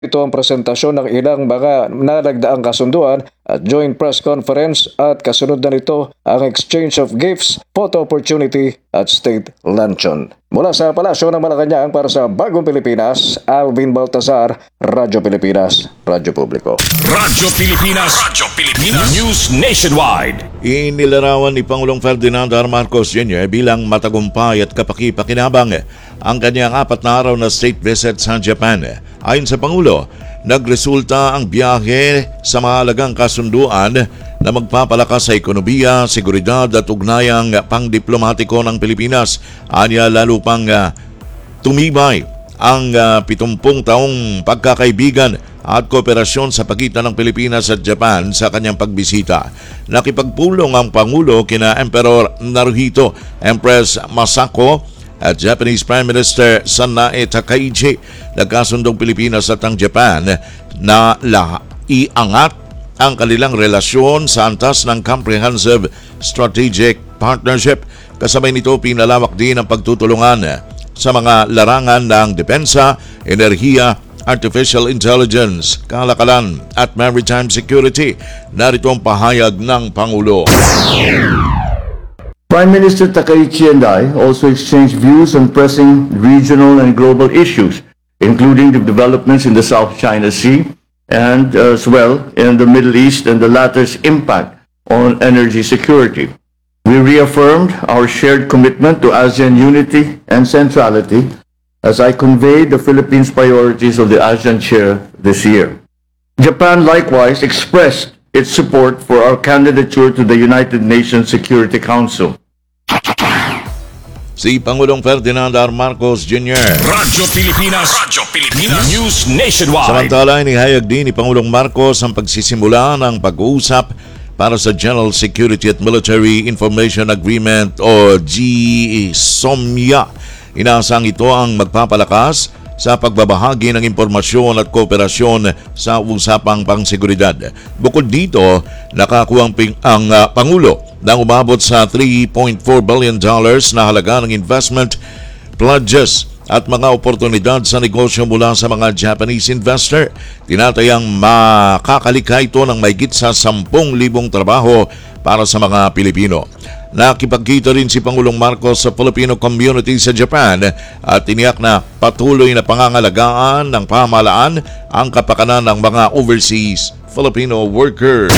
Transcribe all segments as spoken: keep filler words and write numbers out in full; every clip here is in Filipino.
Ito ang presentasyon ng ilang mga nalagdaang kasunduan at joint press conference at kasunod na nito ang exchange of gifts, photo opportunity at state luncheon. Mula sa Palasyo ng Malacanang para sa Bagong Pilipinas, Alvin Baltazar, Radyo Pilipinas, Radyo Publiko. Radyo Pilipinas, Radyo Pilipinas, News Nationwide. Inilarawan ni Pangulong Ferdinand R. Marcos Junior bilang matagumpay at kapaki-pakinabang ang kanyang apat na araw na state visit sa Japan. Ayon sa Pangulo, nagresulta ang biyahe sa mahalagang kasunduan na magpapalakas sa ekonomiya, seguridad at ugnayang pangdiplomatiko ng Pilipinas. Anya lalo pang uh, tumibay ang uh, pitumpung taong pagkakaibigan at kooperasyon sa pagitan ng Pilipinas at Japan sa kanyang pagbisita. Nakipagpulong ang Pangulo kina Emperor Naruhito, Empress Masako at Japanese Prime Minister Sanae Takaichi. Nagkasundong Pilipinas at ang Japan na la- iangat ang kanilang relasyon sa antas ng Comprehensive Strategic Partnership. Kasabay nito, pinalawak din ang pagtutulungan sa mga larangan ng depensa, enerhiya, artificial intelligence, kalakalan at maritime security. Narito ang pahayag ng Pangulo. Prime Minister Takaichi and I also exchanged views on pressing regional and global issues, including the developments in the South China Sea and uh, as well in the Middle East and the latter's impact on energy security. We reaffirmed our shared commitment to ASEAN unity and centrality as I conveyed the Philippines' priorities of the ASEAN Chair this year. Japan likewise expressed its support for our candidature to the United Nations Security Council. Si Pangulong Ferdinand R. Marcos Junior Radyo Pilipinas, Radyo Pilipinas, News Nationwide. Samantala, inihayag din ni Pangulong Marcos ang pagsisimula ng pag-uusap para sa General Security at Military Information Agreement o G S O M I A. Inaasang ito ang magpapalakas sa pagbabahagi ng impormasyon at kooperasyon sa usapang pangseguridad. Bukod dito, nakakuha ang uh, Pangulo na umabot sa three point four billion dollars na halaga ng investment pledges at mga oportunidad sa negosyo mula sa mga Japanese investor. Tinatayang makakalikha ito ng mahigit sa ten thousand trabaho para sa mga Pilipino. Nakipagkita rin si Pangulong Marcos sa Filipino community sa Japan at tiniyak na patuloy na pangangalagaan ng pamahalaan ang kapakanan ng mga overseas Filipino workers.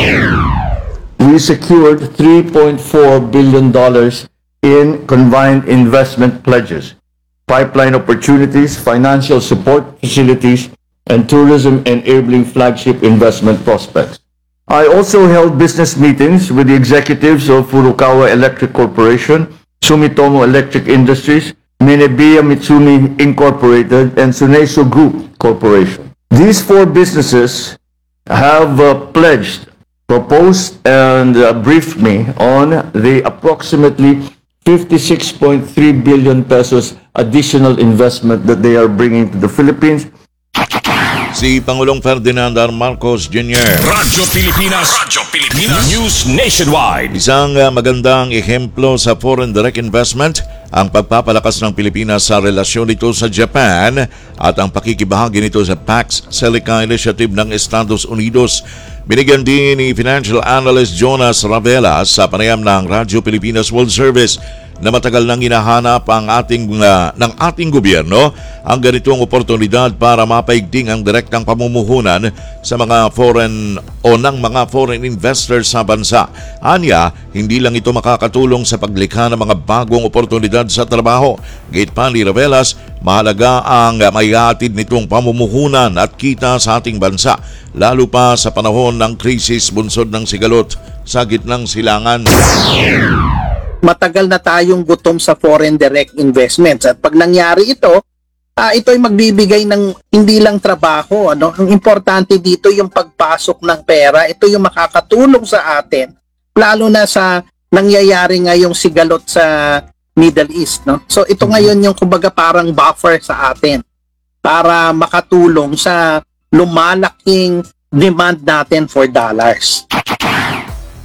We secured three point four billion dollars in combined investment pledges, pipeline opportunities, financial support facilities, and tourism-enabling flagship investment prospects. I also held business meetings with the executives of Furukawa Electric Corporation, Sumitomo Electric Industries, Minebiya Mitsumi Incorporated, and Suneso Group Corporation. These four businesses have uh, pledged, proposed, and uh, briefed me on the approximately fifty-six point three billion pesos additional investment that they are bringing to the Philippines. Si Pangulong Ferdinand R. Marcos Junior Radyo Pilipinas, Radyo Pilipinas, News Nationwide. Isang uh, magandang ehemplo sa foreign direct investment ang pagpapalakas ng Pilipinas sa relasyon nito sa Japan at ang pakikibahagi nito sa Pax Silica Initiative ng Estados Unidos. Binigyan din ni Financial Analyst Jonas Ravela sa panayam ng Radyo Pilipinas World Service na matagal nang hinahanap ang ating, uh, ng ating gobyerno ang ganitong oportunidad para mapaigting ang direktang pamumuhunan sa mga foreign o ng mga foreign investors sa bansa. Anya, hindi lang ito makakatulong sa paglikha ng mga bagong oportunidad sa trabaho. Gate pa ni Ravelas, mahalaga ang maihatid nitong pamumuhunan at kita sa ating bansa, lalo pa sa panahon ng krisis bunsod ng sigalot sa gitnang silangan. Matagal na tayong gutom sa foreign direct investments at pag nangyari ito, uh, ito ay magbibigay ng hindi lang trabaho. Ano? Ang importante dito yung pagpasok ng pera. Ito yung makakatulong sa atin, lalo na sa nangyayari ngayong sigalot sa Middle East. No? So ito ngayon yung kumbaga parang buffer sa atin para makatulong sa lumalaking demand natin for dollars.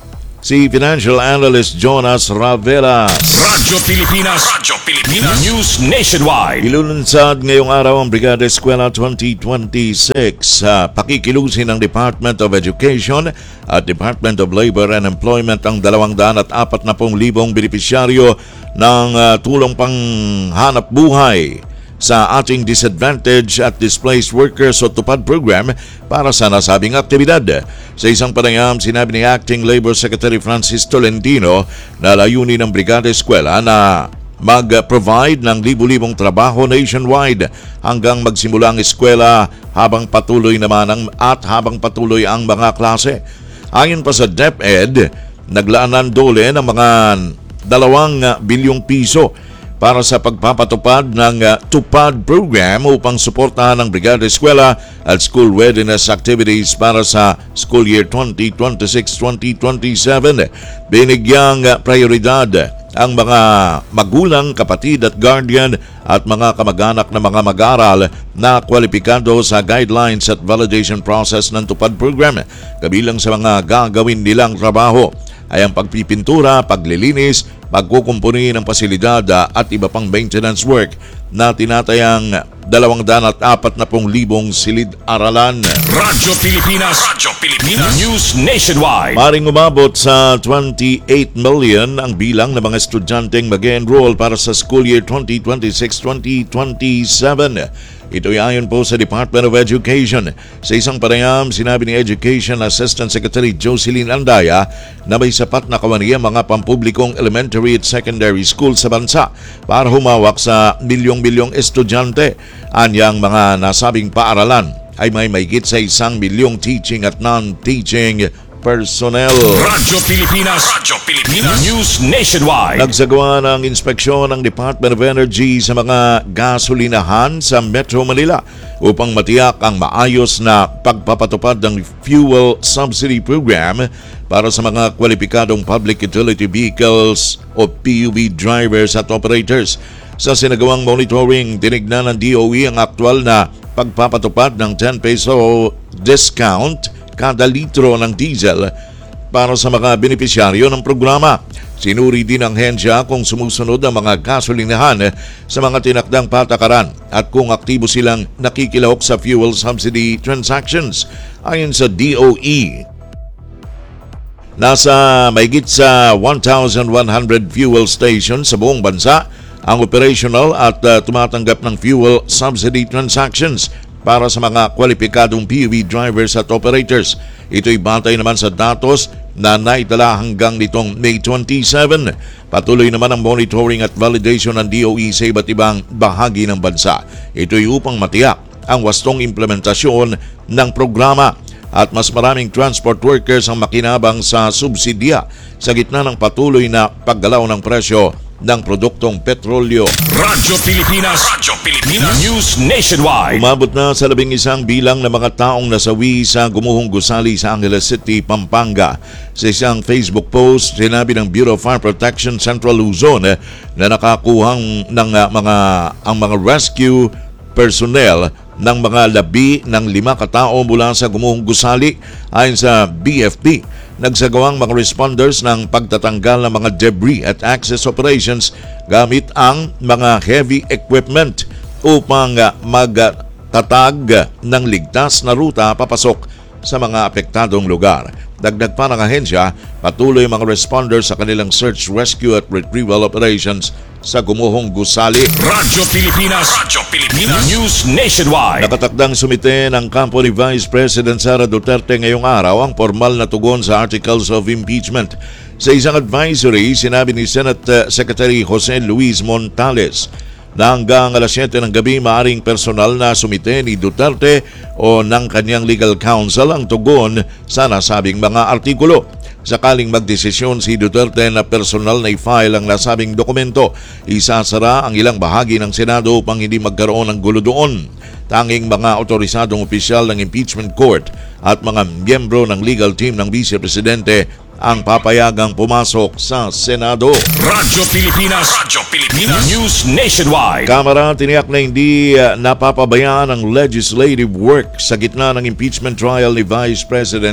si financial analyst Jonas Ravela. Radyo Pilipinas. Radyo Pilipinas. News Nationwide. Ilulunsad ngayong araw ang Brigada Eskwela twenty twenty-six sa pakikilusin ng Department of Education at Department of Labor and Employment ang dalawang daan at apat na pong libong benepisyaryo ng uh, tulong pang hanap buhay sa ating Disadvantaged at Displaced Workers o TUPAD program para sa nasabing aktibidad. Sa isang panayam, sinabi ni Acting Labor Secretary Francis Tolentino na layunin ng Brigada Eskwela na mag-provide ng libu-libong trabaho nationwide hanggang magsimula ang eskwela habang patuloy naman ang, at habang patuloy ang mga klase. Ayon pa sa DepEd, naglaanan dole ng mga dalawang bilyong piso para sa pagpapatupad ng uh, TUPAD program upang suportahan ang Brigada Eskwela at school readiness activities para sa school year twenty twenty-six twenty twenty-seven. Binigyang uh, prioridad ang mga magulang, kapatid at guardian at mga kamag-anak na mga mag-aral na kwalipikado sa guidelines at validation process ng TUPAD program. Kabilang sa mga gagawin nilang trabaho ay ang pagpipintura, paglilinis, pagkukumpuni ng pasilidad at iba pang maintenance work na tinatayang dalawang daan at apat na pong libong silid-aralan. Radyo Pilipinas. Radyo Pilipinas. News Nationwide. Maring umabot sa twenty-eight million ang bilang ng mga estudyanteng mag-enroll para sa school year twenty twenty-six twenty twenty-seven. Ito'y ayon po sa Department of Education. Sa isang panayam, sinabi ni Education Assistant Secretary Jocelyn Andaya na may sapat na kawani ang mga pampublikong elementary at secondary school sa bansa para humawak sa milyong-milyong estudyante. Anyang mga nasabing paaralan ay may mahigit sa isang milyong teaching at non-teaching personnel. Radyo Pilipinas. Radyo Pilipinas. News Nationwide. Nagsagawa ng inspeksyon ng Department of Energy sa mga gasolinahan sa Metro Manila upang matiyak ang maayos na pagpapatupad ng fuel subsidy program para sa mga kwalipikadong public utility vehicles o P U V drivers at operators. Sa sinagawang monitoring, tinignan ng D O E ang aktwal na pagpapatupad ng ten peso discount kada litro ng diesel para sa mga benepisyaryo ng programa. Sinuri din ng hensya kung sumusunod ang mga gasolinahan sa mga tinakdang patakaran at kung aktibo silang nakikilahok sa fuel subsidy transactions. Ayon sa D O E, nasa mahigit sa one thousand one hundred fuel stations sa buong bansa ang operational at uh, tumatanggap ng fuel subsidy transactions para sa mga kwalipikadong P U V drivers at operators. Ito'y batay naman sa datos na naitala hanggang nitong May twenty-seven. Patuloy naman ang monitoring at validation ng D O E sa iba't ibang bahagi ng bansa. Ito'y upang matiyak ang wastong implementasyon ng programa at mas maraming transport workers ang makinabang sa subsidya sa gitna ng patuloy na paggalaw ng presyo ng produktong petrolyo. Radyo Pilipinas. Radyo Pilipinas. News Nationwide. Umabot na sa labing isang bilang ng mga taong nasawi sa gumuhong gusali sa Angeles City, Pampanga. Sa isang Facebook post, sinabi ng Bureau of Fire Protection Central Luzon na nakakuhang ng uh, mga ang mga rescue personnel ng mga labi ng lima katao mula sa gumuhong gusali. Ayon sa B F P, nagsagawang mga responders ng pagtatanggal ng mga debris at access operations gamit ang mga heavy equipment upang magtatag ng ligtas na ruta papasok sa mga apektadong lugar. Dagdag pa ng ahensya, patuloy mga responders sa kanilang search, rescue at retrieval operations sa gumuhong gusali. Radyo Pilipinas. Radyo Pilipinas. News Nationwide. Nakatakdang sumite ng kampo ni Vice President Sara Duterte ngayong araw ang formal na tugon sa articles of impeachment. Sa isang advisory, sinabi ni Senate Secretary Jose Luis Montales na hanggang alas siyete ng gabi maaring personal na sumite ni Duterte o ng kanyang legal counsel ang tugon sa nasabing mga artikulo. Sakaling magdesisyon si Duterte na personal na i-file ang nasabing dokumento, isasara ang ilang bahagi ng Senado upang hindi magkaroon ng gulo doon. Tanging mga otorisadong opisyal ng impeachment court at mga miyembro ng legal team ng Vice Presidente ang papayagang pumasok sa Senado. Radyo Pilipinas. Radyo Pilipinas. News Nationwide. Kamara tiniyak na hindi uh, napapabayaan ang legislative work sa gitna ng impeachment trial ni Vice President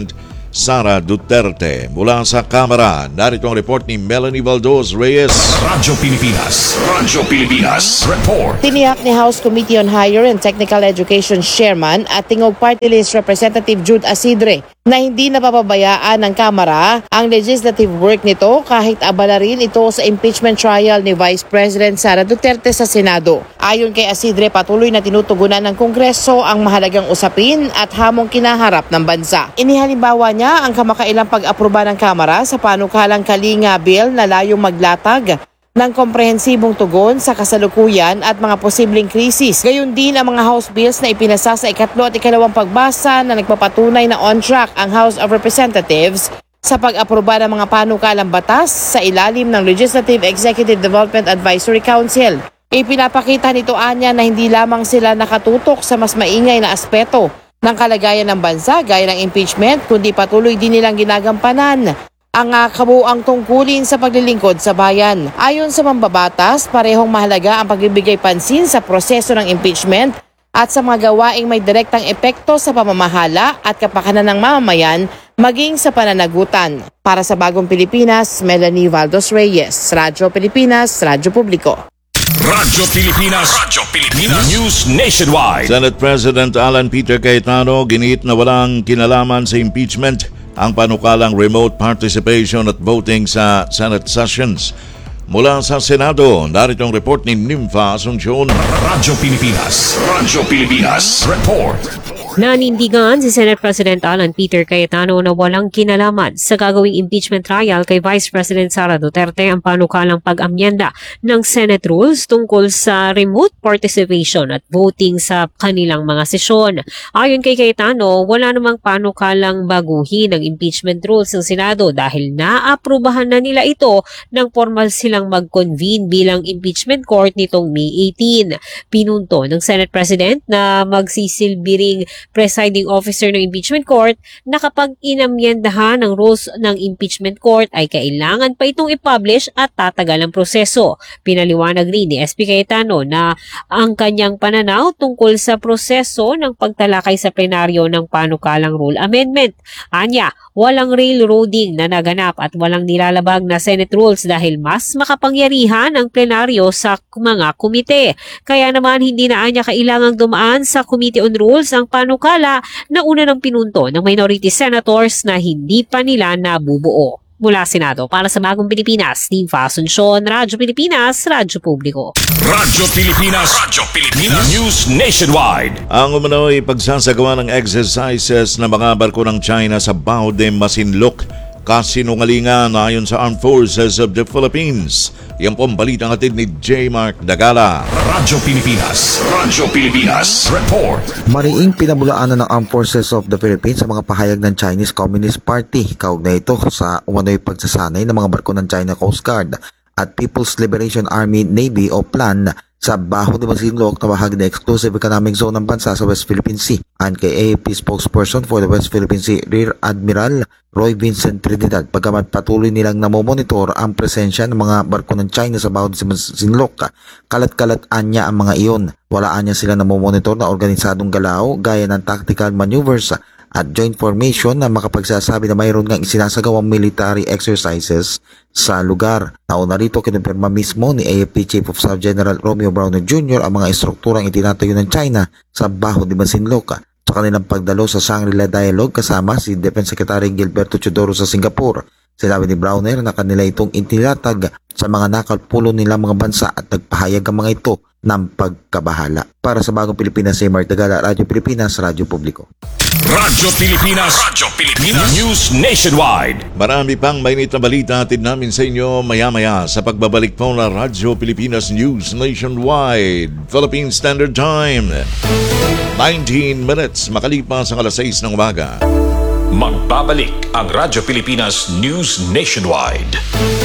Sara Duterte. Mula sa Kamara, narito ang report ni Melanie Valdos Reyes. Radyo Pilipinas. Radyo Pilipinas. Report. Tiniyak ni House Committee on Higher and Technical Education Chairman at Tingog Party List Representative Jude Asidre na hindi napapabayaan ng Kamara ang legislative work nito kahit abala rin ito sa impeachment trial ni Vice President Sara Duterte sa Senado. Ayon kay Asidre, patuloy na tinutugunan ng Kongreso ang mahalagang usapin at hamong kinaharap ng bansa. Inihalimbawa niya ang kamakailang pag-aproba ng Kamara sa panukalang Kalinga Bill na layong maglatag ng komprehensibong tugon sa kasalukuyan at mga posibleng krisis. Gayon din ang mga House bills na ipinasa sa ikatlo at ikalawang pagbasa na nagpapatunay na on track ang House of Representatives sa pag-aproba ng mga panukalang batas sa ilalim ng Legislative Executive Development Advisory Council. Ipinapakita nito anya na hindi lamang sila nakatutok sa mas maingay na aspeto ng kalagayan ng bansa gaya ng impeachment, kundi patuloy din nilang ginagampanan ang uh, kabuuang tungkulin sa paglilingkod sa bayan. Ayon sa mambabatas, parehong mahalaga ang pagbibigay pansin sa proseso ng impeachment at sa mga gawaing may direktang epekto sa pamamahala at kapakanan ng mamamayan maging sa pananagutan. Para sa Bagong Pilipinas, Melanie Valdos Reyes, Radyo Pilipinas, Radyo Publiko. Radyo Pilipinas. Radyo Pilipinas. News Nationwide. Senate President Alan Peter Cayetano ginit na walang kinalaman sa impeachment ang panukalang remote participation at voting sa Senate sessions. Mula sa Senado, narito ang report ni Nympha Asuncion. Radyo Pilipinas. Radyo Pilipinas. Report. Nanindigan si Senate President Alan Peter Cayetano na walang kinalaman sa gagawing impeachment trial kay Vice President Sara Duterte ang panukalang pag-amyenda ng Senate rules tungkol sa remote participation at voting sa kanilang mga sesyon. Ayon kay Cayetano, wala namang panukalang baguhin ng impeachment rules ng Senado dahil naaprubahan na nila ito nang formal silang mag-convene bilang impeachment court nitong May eighteenth. Pinunto ng Senate President na magsisilbi ring presiding officer ng impeachment court na kapag inamyendahan ng rules ng impeachment court ay kailangan pa itong i-publish at tatagal ang proseso. Pinaliwanag rin ni S P Cayetano na ang kanyang pananaw tungkol sa proseso ng pagtalakay sa plenaryo ng panukalang rule amendment. Anya, walang railroading na naganap at walang nilalabag na Senate rules dahil mas makapangyarihan ang plenaryo sa mga komite. Kaya naman hindi na anya kailangang dumaan sa Committee on Rules ang panukala na una ng pinunto ng minority senators na hindi pa nila nabubuo. Mula Senado, para sa Bagong Pilipinas, Nympha Asuncion, Radyo Pilipinas, Radyo Publiko. Radyo Pilipinas. Radyo Pilipinas. News Nationwide. Ang umano'y pagsasagawa ng exercises ng mga barko ng China sa Bao de Masinloc, kasinungalingan ayon sa Armed Forces of the Philippines. Yan po ang balitang hatid ni J. Mark Dagala. Radyo Pilipinas. Radyo Pilipinas. Report. Mariing pinabulaanan ng Armed Forces of the Philippines sa mga pahayag ng Chinese Communist Party. Kaugnay ito sa umano'y pagsasanay ng mga barko ng China Coast Guard at People's Liberation Army Navy o PLAN sa Baho de Masinloc na bahagi ng Exclusive Economic Zone ng bansa sa West Philippine Sea. Ayon kay A F P spokesperson for the West Philippine Sea, Rear Admiral Roy Vincent Trinidad, pagkamat patuloy nilang namomonitor ang presensya ng mga barko ng China sa Baho de Masinloc, kalat-kalat-an niya ang mga iyon. Walaan niya sila namomonitor na organisadong galaw gaya ng tactical maneuvers at joint formation na makapagsasabi na mayroon ngang isinasagawang military exercises sa lugar. Nauna rito, kinumpirma mismo ni A F P Chief of Staff General Romeo Browner Junior ang mga estrukturang itinatayo ng China sa Baho de Masinloc sa kanilang pagdalo sa Shangri-La Dialogue kasama si Defense Secretary Gilberto Chodoro sa Singapore. Sinabi ni Browner na kanila itong inilatag sa mga nakalpulo nilang mga bansa at nagpahayag ang mga ito ng pagkabahala. Para sa Bagong Pilipinas, si Mark Dagala, Radyo Pilipinas, Radyo Publiko. Radyo Pilipinas. Radyo Pilipinas. News Nationwide. Marami pang mainit na balita atid namin sa inyo maya-maya sa pagbabalik po na Radyo Pilipinas News Nationwide. Philippine Standard Time. nineteen minutes makalipas ang alas sais ng umaga. Magbabalik ang Radyo Pilipinas News Nationwide.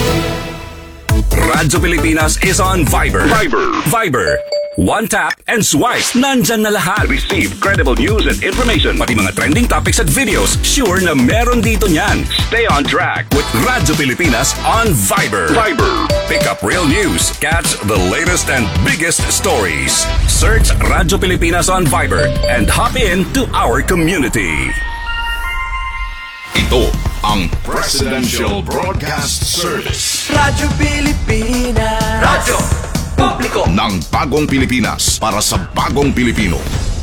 Radyo Pilipinas is on Viber. Viber. Viber. One tap and swipe. Nandyan na lahat. Receive credible news and information. Pati mga trending topics at videos. Sure na meron dito niyan. Stay on track with Radyo Pilipinas on Viber. Viber. Pick up real news. Catch the latest and biggest stories. Search Radyo Pilipinas on Viber and hop in to our community. Ito ang Presidential Broadcast Service Radyo Pilipinas. Radyo Publiko ng Bagong Pilipinas para sa Bagong Pilipino.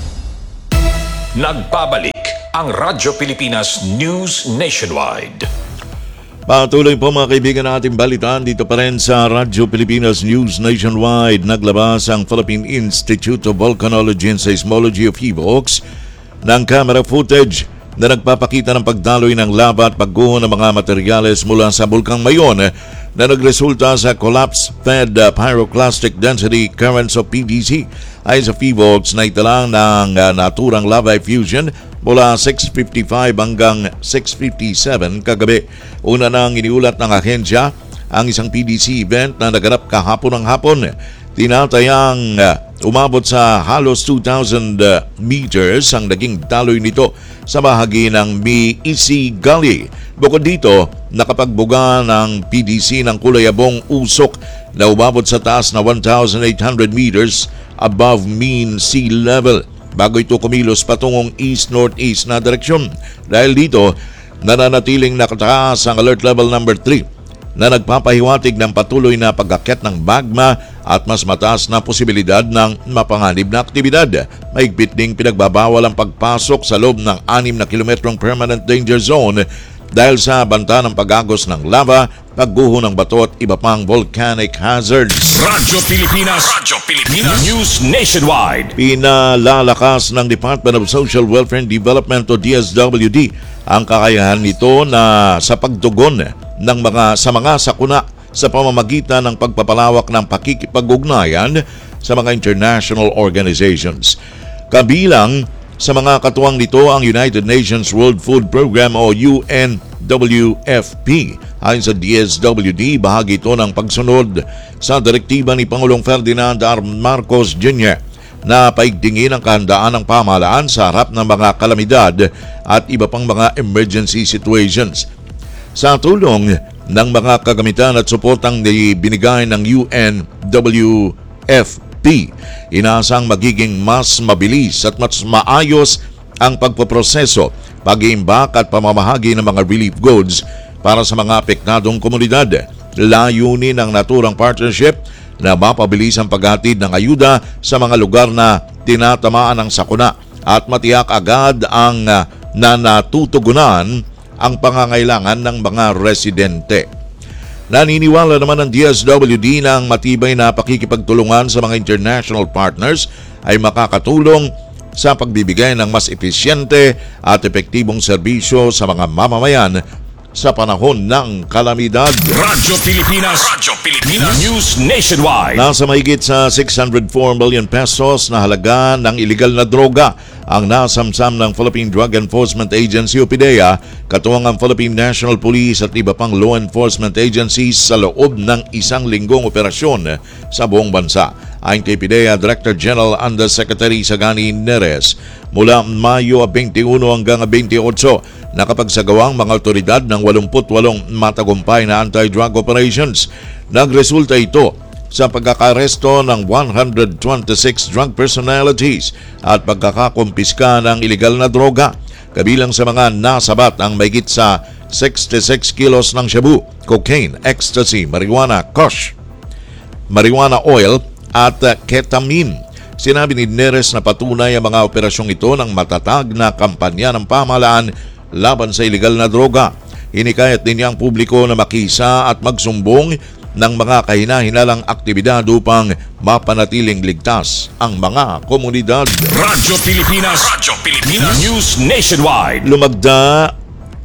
Nagbabalik ang Radyo Pilipinas News Nationwide. Patuloy po mga kaibigan ng ating balitaan dito pa rin sa Radyo Pilipinas News Nationwide. Naglabas ang Philippine Institute of Volcanology and Seismology of PHIVOLCS ng camera footage na nagpapakita ng pagdaloy ng lava at pagguho ng mga materyales mula sa Bulkang Mayon na nagresulta sa collapse-fed pyroclastic density currents of P D C. Ayon sa PHIVOLCS na italang ng uh, naturang lava effusion mula six fifty-five hanggang six fifty-seven kagabi. Una nang iniulat ng ahensya ang isang P D C event na naganap kahapon ng hapon. Tinatayang uh, umabot sa halos two thousand uh, meters ang naging daloy nito sa bahagi ng Miisi Gully. Bukod dito, nakapagbuga ng P D C ng kulayabong usok na umabot sa taas na one thousand eight hundred meters above mean sea level bago ito kumilos patungong east-northeast na direksyon. Dahil dito, nananatiling nakataas ang alert level number three na nagpapahiwatig ng patuloy na pag-akyat ng magma at mas mataas na posibilidad ng mapanganib na aktibidad. Mahigpit ding pinagbabawal ang pagpasok sa loob ng anim na kilometrong permanent danger zone dahil sa banta ng pag-agos ng lava, pagguho ng bato at iba pang volcanic hazards. Radyo Pilipinas, Radyo Pilipinas News Nationwide. Pinalalakas ng Department of Social Welfare and Development o D S W D ang kakayahan nito na sa pagtugon ng mga sa mga sakuna sa pamamagitan ng pagpapalawak ng pakikipag-ugnayan sa mga international organizations. Kabilang sa mga katuwang nito ang United Nations World Food Program o U N W F P. Ayon sa D S W D, bahagi ito ng pagsunod sa direktiba ni Pangulong Ferdinand R. Marcos Junior na paigtingin ang kahandaan ng pamahalaan sa harap ng mga kalamidad at iba pang mga emergency situations. Sa tulong ng mga kagamitan at suportang binigay ng U N W F P, inaasang magiging mas mabilis at mas maayos ang pagpoproseso, pag-iimbak at pamamahagi ng mga relief goods para sa mga apektadong komunidad. Layunin ng naturang partnership na mapabilis ang paghatid ng ayuda sa mga lugar na tinatamaan ng sakuna at matiyak agad ang uh, na natutugunan ang pangangailangan ng mga residente. Naniniwala naman ng D S W D na ang matibay na pakikipagtulungan sa mga international partners ay makakatulong sa pagbibigay ng mas epesyente at epektibong serbisyo sa mga mamamayan sa panahon ng kalamidad. Radyo Pilipinas, Radyo Pilipinas News Nationwide. Nasa mahigit sa six hundred four million pesos na halaga ng iligal na droga ang nasamsam ng Philippine Drug Enforcement Agency o PIDEA, katuwang ang Philippine National Police at iba pang law enforcement agencies sa loob ng isang linggong operasyon sa buong bansa. Ayon kay PIDEA Director General Undersecretary Sagani Neres, mula Mayo twenty-one hanggang twenty-eight, nakapagsagawang mga otoridad ng eighty-eight matagumpay na anti-drug operations. Nagresulta ito sa pagkakaresto ng one hundred twenty-six drug personalities at pagkakakumpiska ng iligal na droga. Kabilang sa mga nasabat ang mahigit sa sixty-six kilos ng shabu, cocaine, ecstasy, marijuana, kush, marijuana oil at ketamine. Sinabi ni Neres na patunay ang mga operasyong ito ng matatag na kampanya ng pamahalaan laban sa iligal na droga. Hinikayat din niya ang publiko na makisa at magsumbong ng mga kahinahinalang aktibidad upang mapanatiling ligtas ang mga komunidad. Radyo Pilipinas, Radyo Pilipinas News Nationwide. Lumagda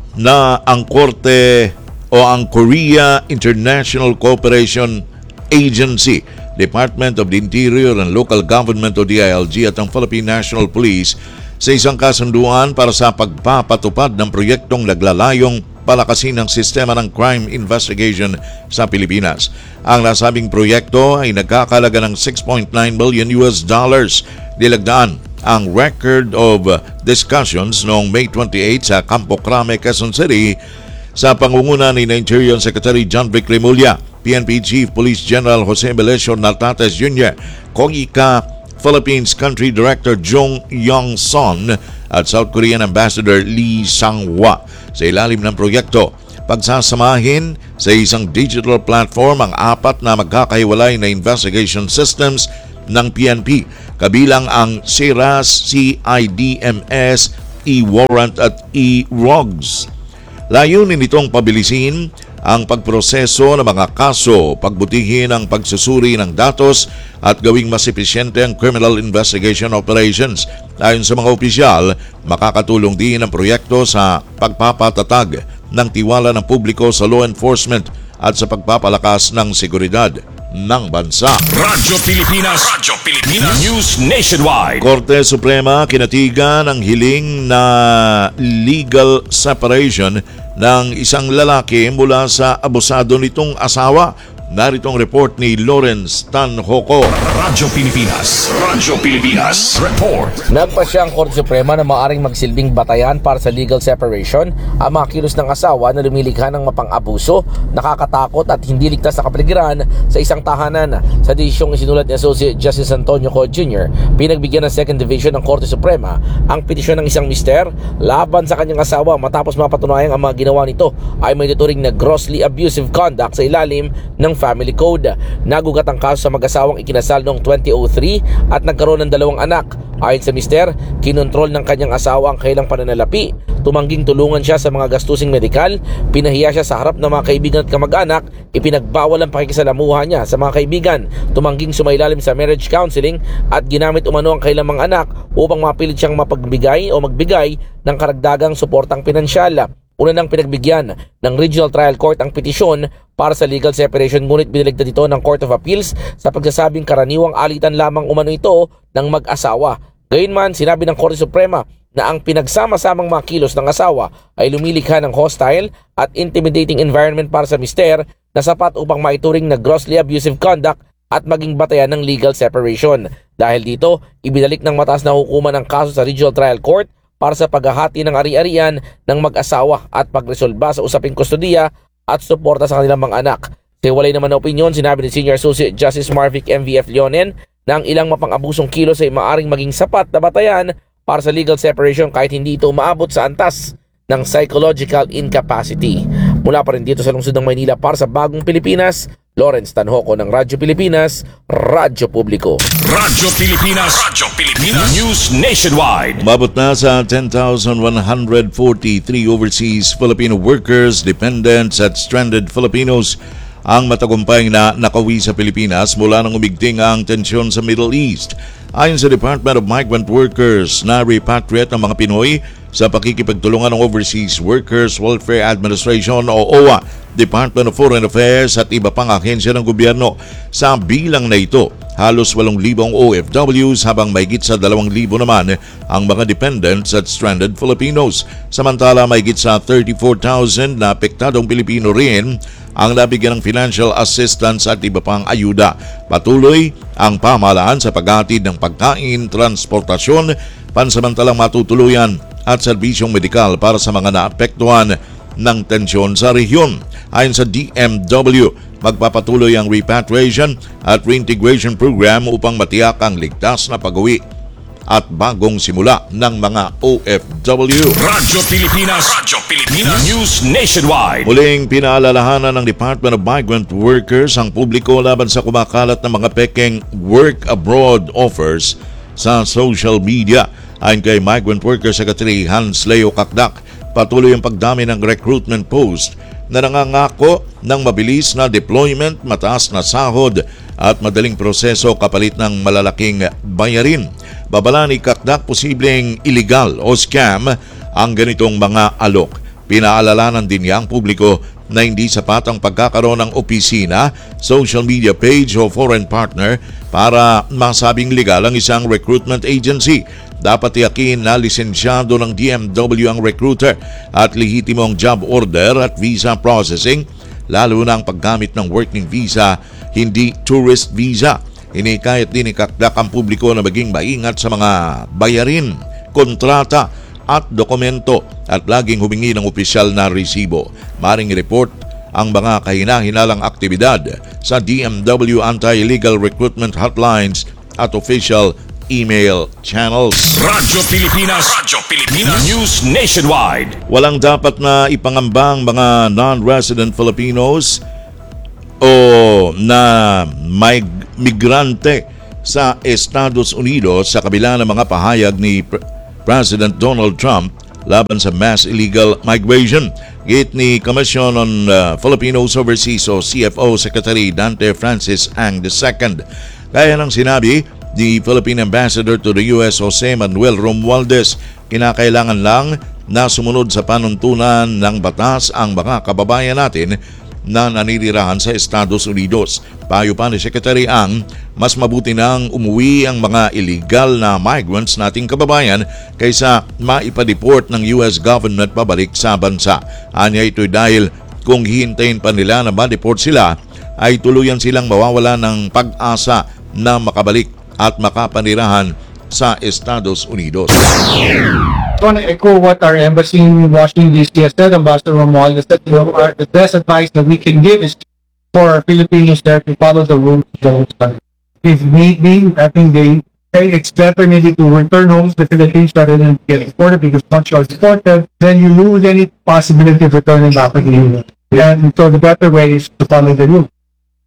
na ang Korte o ang Korea International Cooperation Agency, Department of the Interior and Local Government o D I L G at ang Philippine National Police sa isang kasunduan para sa pagpapatupad ng proyektong naglalayong palakasin ng sistema ng crime investigation sa Pilipinas. Ang nasabing proyekto ay nagkakalaga ng six point nine billion U S dollars. Nilagdaan ang record of discussions noong May twenty-eighth sa Campo Crame, Quezon City sa pangunguna ni Interior Secretary John Vic Remulla, P N P Chief Police General Jose Melesio Naltates Junior, Kongika Philippines Country Director Jong Yong Son at South Korean Ambassador Lee Sang-hwa sa ilalim ng proyekto. Pagsasamahin sa isang digital platform ang apat na magkakahiwalay na investigation systems ng P N P, kabilang ang C I R A S, C I D M S, E-Warrant at E-R O G S. Layunin nitong pabilisin ang pagproseso ng mga kaso, pagbutihin ang pagsusuri ng datos at gawing mas epesyente ang criminal investigation operations. Ayon sa mga opisyal, makakatulong din ang proyekto sa pagpapatatag ng tiwala ng publiko sa law enforcement at sa pagpapalakas ng seguridad ng bansa. Radyo Pilipinas, Radyo Pilipinas, News Nationwide. Korte Suprema kinatigan ang hiling na legal separation ng isang lalaki mula sa abusado nitong asawa. Narito ang report ni Lawrence Tanhoco. Radyo Pilipinas, Radyo Pilipinas, report. Nagpasya ang Korte Suprema na maaaring magsilbing batayan para sa legal separation ang mga kilos ng asawa na lumilikha ng mapang-abuso, nakakatakot at hindi ligtas na kapaligiran sa isang tahanan. Sa desisyong isinulat ni Associate Justice Antonio Co. Junior, pinagbigyan ng Second Division ng Korte Suprema ang petisyon ng isang mister laban sa kanyang asawa matapos mapatunayang ang mga ginawa nito ay may tuturing na grossly abusive conduct sa ilalim ng Family Code. Nagugat ang kaso sa mag-asawang ikinasal noong twenty oh three at nagkaroon ng dalawang anak. Ayon sa mister, kinontrol ng kanyang asawa ang kailang pananalapi, tumangging tulungan siya sa mga gastusing medikal, pinahiya siya sa harap ng mga kaibigan at kamag-anak, ipinagbawal ang pakikisalamuha niya sa mga kaibigan, tumangging sumailalim sa marriage counseling at ginamit umano ang kailang mga anak upang mapilit siyang mapagbigay o magbigay ng karagdagang suportang pinansyal. Una nang pinagbigyan ng Regional Trial Court ang petisyon para sa legal separation, ngunit biniligtad ito ng Court of Appeals sa pagsasabing karaniwang alitan lamang umano ito ng mag-asawa. Gayunman, sinabi ng Korte Suprema na ang pinagsama-samang mga kilos ng asawa ay lumilikha ng hostile at intimidating environment para sa mister na sapat upang maituring na grossly abusive conduct at maging batayan ng legal separation. Dahil dito, ibinalik ng mataas na hukuman ang kaso sa Regional Trial Court para sa paghahati ng ari-arian ng mag-asawa at pagresolba sa usaping kustodiya at suporta sa kanilang mga anak. Sa walay naman na opinyon, sinabi ni Senior Associate Justice Marvic M V F Leonen na ang ilang mapang-abusong kilos ay maaring maging sapat na batayan para sa legal separation kahit hindi ito umaabot sa antas ng psychological incapacity. Mula pa rin dito sa lungsod ng Maynila para sa Bagong Pilipinas, Lawrence Tanhoco ng Radyo Pilipinas, Radyo Publiko. Radyo Pilipinas, Radyo Pilipinas, News Nationwide. Mabot na sa ten thousand one hundred forty-three overseas Filipino workers, dependents at stranded Filipinos ang matagumpay na nakauwi sa Pilipinas mula nang umigting ang tensyon sa Middle East. Ayon sa Department of Migrant Workers, na-repatriate ang mga Pinoy sa pakikipagtulungan ng Overseas Workers Welfare Administration o O W A, Department of Foreign Affairs at iba pang ahensya ng gobyerno. Sa bilang na ito, halos walong libong O F Ws habang mahigit sa dalawang libo naman ang mga dependents at stranded Filipinos. Samantala, mahigit sa thirty-four thousand na apektadong Pilipino rin ang nabigyan ng financial assistance at iba pang ayuda. Patuloy ang pamahalaan sa paghatid ng pagkain, transportasyon, pansamantalang matutuluyan at serbisyong medikal para sa mga naapektuhan ng tensyon sa rehiyon. Ayon sa D M W, magpapatuloy ang repatriation at reintegration program upang matiyak ang ligtas na pag-uwi at bagong simula ng mga O F W. Radyo Pilipinas, Radyo Pilipinas, News Nationwide. Muling pinaalalahanan ng Department of Migrant Workers ang publiko laban sa kumakalat ng mga pekeng work abroad offers sa social media. Ayon kay Migrant Worker Secretary Hans Leo Kakdak, patuloy ang pagdami ng recruitment post na nangangako ng mabilis na deployment, mataas na sahod at madaling proseso kapalit ng malalaking bayarin. Babala ni Kakdak, posibleng illegal o scam ang ganitong mga alok. Pinaalalanan din niya ang publiko na hindi sapat ang pagkakaroon ng opisina, social media page o foreign partner para masabing legal ang isang recruitment agency. Dapat tiyakin na lisensyado ng D M W ang recruiter at lehitimo ang job order at visa processing, lalo na ang paggamit ng working visa, hindi tourist visa. Hinikayat din ni Kakdak ang publiko na maging maingat sa mga bayarin, kontrata at dokumento at laging humingi ng opisyal na resibo. Maring report ang mga kahina-hinalang aktibidad sa D M W anti-illegal recruitment hotlines at official email channels. Radyo Pilipinas. Radyo Pilipinas. News Nationwide. Walang dapat na ipangambang mga non-resident Filipinos o na may migrante sa Estados Unidos sa kabila ng mga pahayag ni Pre- President Donald Trump laban sa mass illegal migration. Git ni Commission on uh, Filipinos Overseas o C F O Secretary Dante Francis Ang the Second. Kaya nang sinabi ni Philippine Ambassador to the U S Jose Manuel Romualdez, kinakailangan lang na sumunod sa panuntunan ng batas ang mga kababayan natin na naninirahan sa Estados Unidos. Payo pa ni Secretary Ang, mas mabuti nang umuwi ang mga illegal na migrants nating kababayan kaysa maipadeport ng U S government pabalik sa bansa. Anya ito'y dahil kung hihintayin pa nila na ma-deport sila, ay tuluyan silang mawawala ng pag-asa na makabalik at makapanirahan sa Estados Unidos. I want to echo what our embassy in Washington, D C has said, Ambassador Romualdez, that you know, our, the best advice that we can give is for our Filipinos there to follow the rules of the host country. If need be, I think they, hey, it's better maybe to return home to the Philippines rather than get deported, because once you're deported, then you lose any possibility of returning back to the U S. And so the better way is to follow the rules.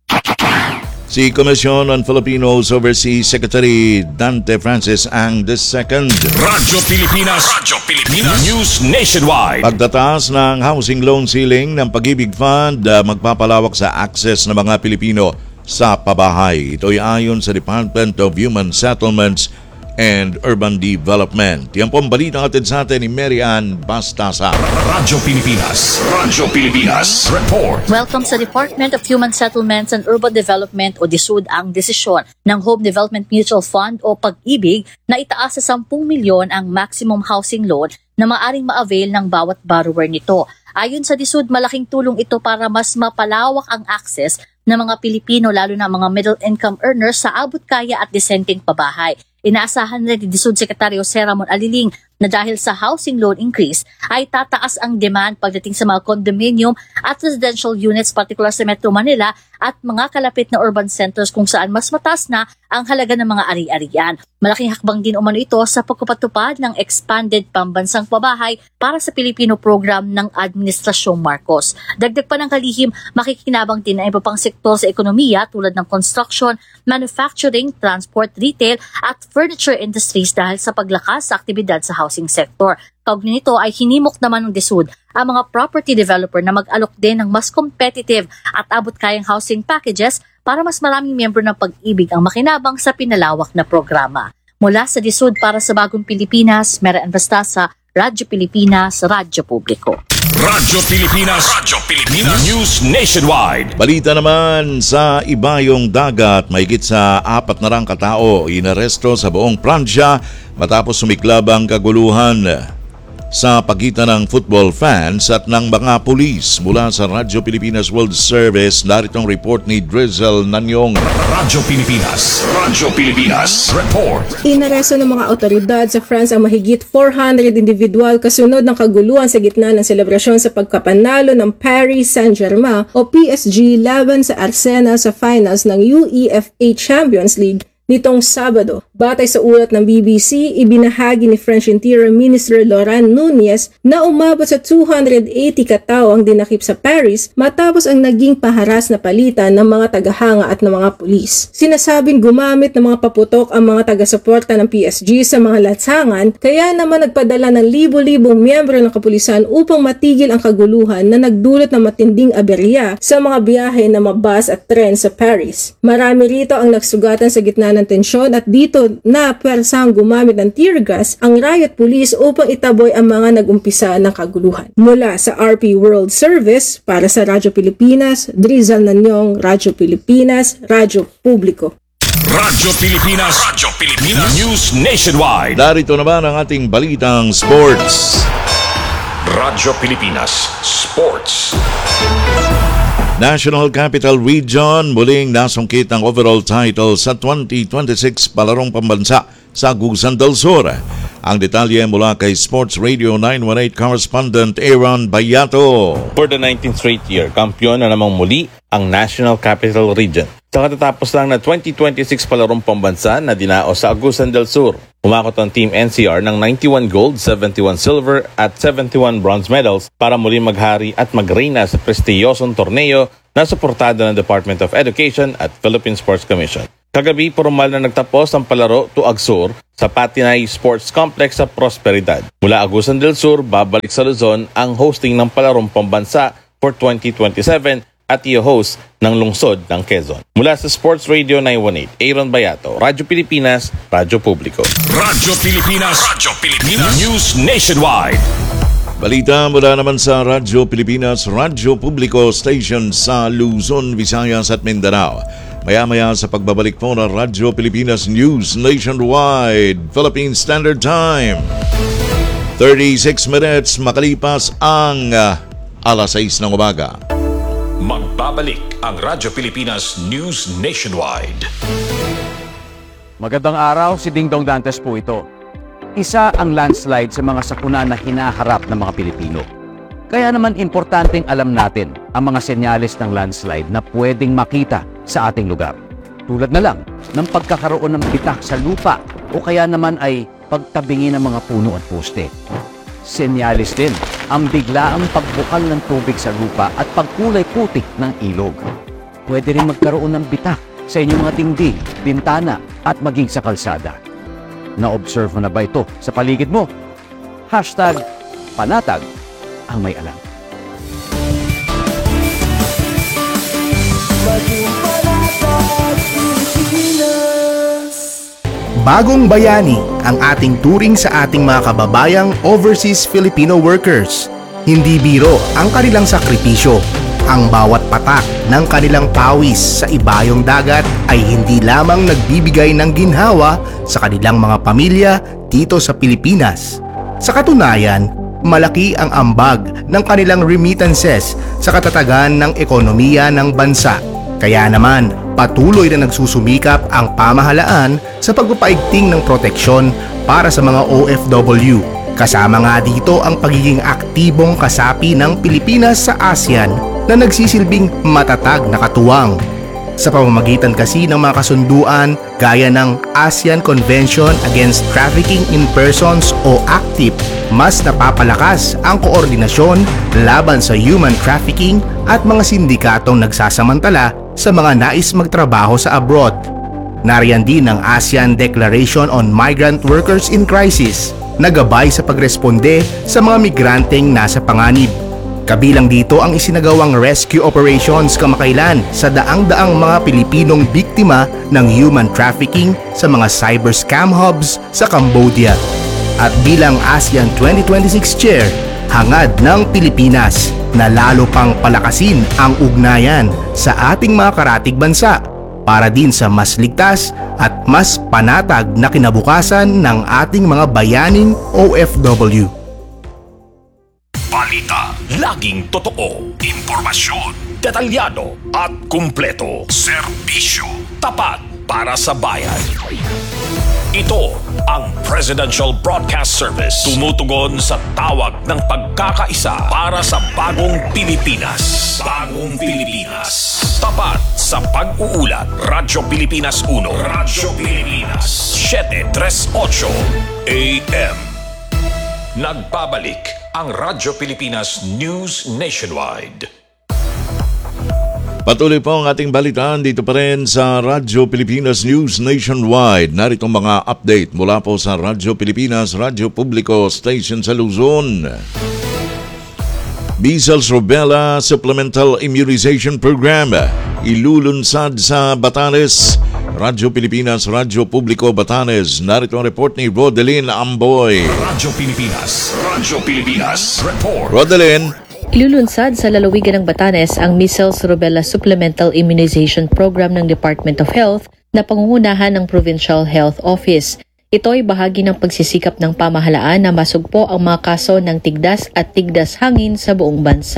Si Commission on Filipinos Overseas Secretary Dante Francis Ang the Second. Radyo Pilipinas. Radyo Pilipinas. News Nationwide. Pagtataas ng housing loan ceiling ng Pag-ibig Fund uh, magpapalawak sa access ng mga Pilipino sa pabahay. Ito'y ayon sa Department of Human Settlements and Urban Development. Yan po ang balita natin sa atin ni Mary Ann Bastasa. Radyo Pilipinas. Radyo Pilipinas. Report. Welcome sa Department of Human Settlements and Urban Development o DSUD ang desisyon ng Home Development Mutual Fund o Pag-ibig na itaas sa ten milyon ang maximum housing loan na maaring ma-avail ng bawat borrower nito. Ayon sa DSUD, malaking tulong ito para mas mapalawak ang access ng mga Pilipino, lalo na mga middle-income earners, sa abot kaya at disenteng pabahay. Inaasahan rin ni DSUD Secretary Jose Ramon Aliling na dahil sa housing loan increase ay tataas ang demand pagdating sa mga condominium at residential units, particular sa Metro Manila at mga kalapit na urban centers kung saan mas mataas na ang halaga ng mga ari-arian. Malaking hakbang din umano ito sa pagpapatupad ng expanded pambansang pabahay para sa Pilipino program ng Administrasyong Marcos. Dagdag pa ng kalihim, makikinabang din ang iba pang sektor sa ekonomiya tulad ng construction, manufacturing, transport, retail at furniture industries dahil sa paglakas sa aktibidad sa housing sector. Kaugnay nito ay hinimok naman ng DSUD ang mga property developer na mag-alok din ng mas competitive at abot kayang housing packages para mas maraming miyembro ng Pag-ibig ang makinabang sa pinalawak na programa. Mula sa DSUD para sa Bagong Pilipinas, Mary Ann Bastasa, Radyo Pilipinas, Radyo Publiko. Radyo Pilipinas. Radyo Pilipinas. News Nationwide. Balita naman sa Ibayong Dagat, mahigit sa apat na rang katao inaresto sa buong Pransya matapos sumiklab ang kaguluhan sa pagitan ng football fans at ng mga pulis. Mula sa Radyo Pilipinas World Service, naritong report ni Drizzle Nanyong. Radyo Pilipinas. Radyo Pilipinas. Report. Inaresto ng mga otoridad sa France ang mahigit four hundred individual kasunod ng kaguluhan sa gitna ng selebrasyon sa pagkapanalo ng Paris Saint-Germain o P S G laban sa Arsenal sa finals ng UEFA Champions League nitong Sabado. Batay sa ulat ng B B C, ibinahagi ni French Interior Minister Laurent Nunez na umabot sa two hundred eighty katao ang dinakip sa Paris matapos ang naging paharas na palitan ng mga tagahanga at ng mga pulis. Sinasabing gumamit ng mga paputok ang mga taga-suporta ng P S G sa mga lansangan, kaya naman nagpadala ng libo-libong miyembro ng kapulisan upang matigil ang kaguluhan na nagdulot ng matinding aberya sa mga biyahe ng mga bus at tren sa Paris. Marami rito ang nagsugatan sa gitna ng tensyon at dito na pwersang gumamit ng tear gas ang riot police upang itaboy ang mga nag-umpisa ng kaguluhan. Mula sa R P World Service, para sa Radyo Pilipinas, Drizzle Nanyong, Radyo Pilipinas, Radyo Publiko. Radyo Pilipinas. Radyo Pilipinas. News Nationwide. Narito naman ang ating balitang sports. Radyo Pilipinas Sports. National Capital Region muling nasungkit ang overall title sa twenty twenty-six Palarong Pambansa sa Agusan del Sur. Ang detalye mula kay Sports Radio nine one eight correspondent Aaron Bayato. For the nineteenth straight year, kampiyon na namang muli ang National Capital Region. Sa katatapos lang na twenty twenty-six Palarong Pambansa na dinao sa Agusan del Sur. Umakot ang Team N C R ng ninety-one gold, seventy-one silver at seventy-one bronze medals para muli maghari at magreyna sa prestiyosong torneo na suportado ng Department of Education at Philippine Sports Commission. Kagabi, formal na nagtapos ang palaro to Agsur sa Patinay Sports Complex sa Prosperidad. Mula Agusan del Sur, babalik sa Luzon ang hosting ng Palarong Pambansa for twenty twenty-seven at i-host ng lungsod ng Quezon. Mula sa Sports Radio nine one eight, Aaron Bayato, Radyo Pilipinas, Radyo Publiko. Radyo Pilipinas, Radyo Pilipinas, News Nationwide. Balita mula naman sa Radyo Pilipinas, Radyo Publiko Station sa Luzon, Visayas at Mindanao. Maya-maya sa pagbabalik po ng Radyo Pilipinas News Nationwide, Philippine Standard Time. thirty-six minutes makalipas ang uh, alas sais ng umaga. Magbabalik ang Radyo Pilipinas News Nationwide. Magandang araw, si Ding Dong Dantes po ito. Isa ang landslide sa mga sakuna na hinaharap ng mga Pilipino. Kaya naman importanteng alam natin ang mga senyales ng landslide na pwedeng makita sa ating lugar. Tulad na lang ng pagkakaroon ng bitak sa lupa o kaya naman ay pagtabingi ng mga puno at poste. Senyales din ang biglaang pagbukal ng tubig sa lupa at pagkulay putik ng ilog. Pwede rin magkaroon ng bitak sa inyong mga dingding, bintana at maging sa kalsada. Na-observe mo na ba ito sa paligid mo? Hashtag panatag ang may alam. Bagong bayani ang ating turing sa ating mga kababayang overseas Filipino workers. Hindi biro ang kanilang sakripisyo. Ang bawat patak ng kanilang pawis sa ibayong dagat ay hindi lamang nagbibigay ng ginhawa sa kanilang mga pamilya dito sa Pilipinas. Sa katunayan, malaki ang ambag ng kanilang remittances sa katatagan ng ekonomiya ng bansa. Kaya naman, patuloy na nagsusumikap ang pamahalaan sa pagpapaigting ng proteksyon para sa mga O F W. Kasama nga dito ang pagiging aktibong kasapi ng Pilipinas sa ASEAN na nagsisilbing matatag na katuwang. Sa pamamagitan kasi ng mga kasunduan gaya ng ASEAN Convention Against Trafficking in Persons o ACTIP, mas napapalakas ang koordinasyon laban sa human trafficking at mga sindikatong nagsasamantala sa mga nais magtrabaho sa abroad. Nariyan din ang ASEAN Declaration on Migrant Workers in Crisis na gabay sa pagresponde sa mga migranteng nasa panganib. Kabilang dito ang isinagawang rescue operations kamakailan sa daang-daang mga Pilipinong biktima ng human trafficking sa mga cyber scam hubs sa Cambodia. At bilang ASEAN twenty twenty-six Chair, hangad ng Pilipinas na lalo pang palakasin ang ugnayan sa ating mga karatig bansa para din sa mas ligtas at mas panatag na kinabukasan ng ating mga bayaning O F W. Balita, laging totoo, impormasyon, detalyado at kumpleto. Serbisyo, tapat para sa bayan. Ito ang Presidential Broadcast Service. Tumutugon sa tawag ng pagkakaisa para sa bagong Pilipinas. Bagong Pilipinas. Tapat sa pag-uulat. Radyo Pilipinas uno. Radyo Pilipinas seven thirty-eight A M. Nagbabalik ang Radyo Pilipinas News Nationwide. Patuloy po ang ating balitaan dito pa rin sa Radyo Pilipinas News Nationwide. Narito mga update mula po sa Radyo Pilipinas, Radyo Publiko Station sa Luzon. Measles Rubella Supplemental Immunization Program ilulunsad sa Batanes. Radyo Pilipinas, Radyo Publiko Batanes. Narito ang report ni Rodelyn Amboy. Radyo Pilipinas, Radyo Pilipinas Report. Rodelyn. Ilulunsad sa lalawigan ng Batanes ang Measles Rubella Supplemental Immunization Program ng Department of Health na pangungunahan ng Provincial Health Office. Ito ay bahagi ng pagsisikap ng pamahalaan na masugpo ang mga kaso ng tigdas at tigdas hangin sa buong bansa.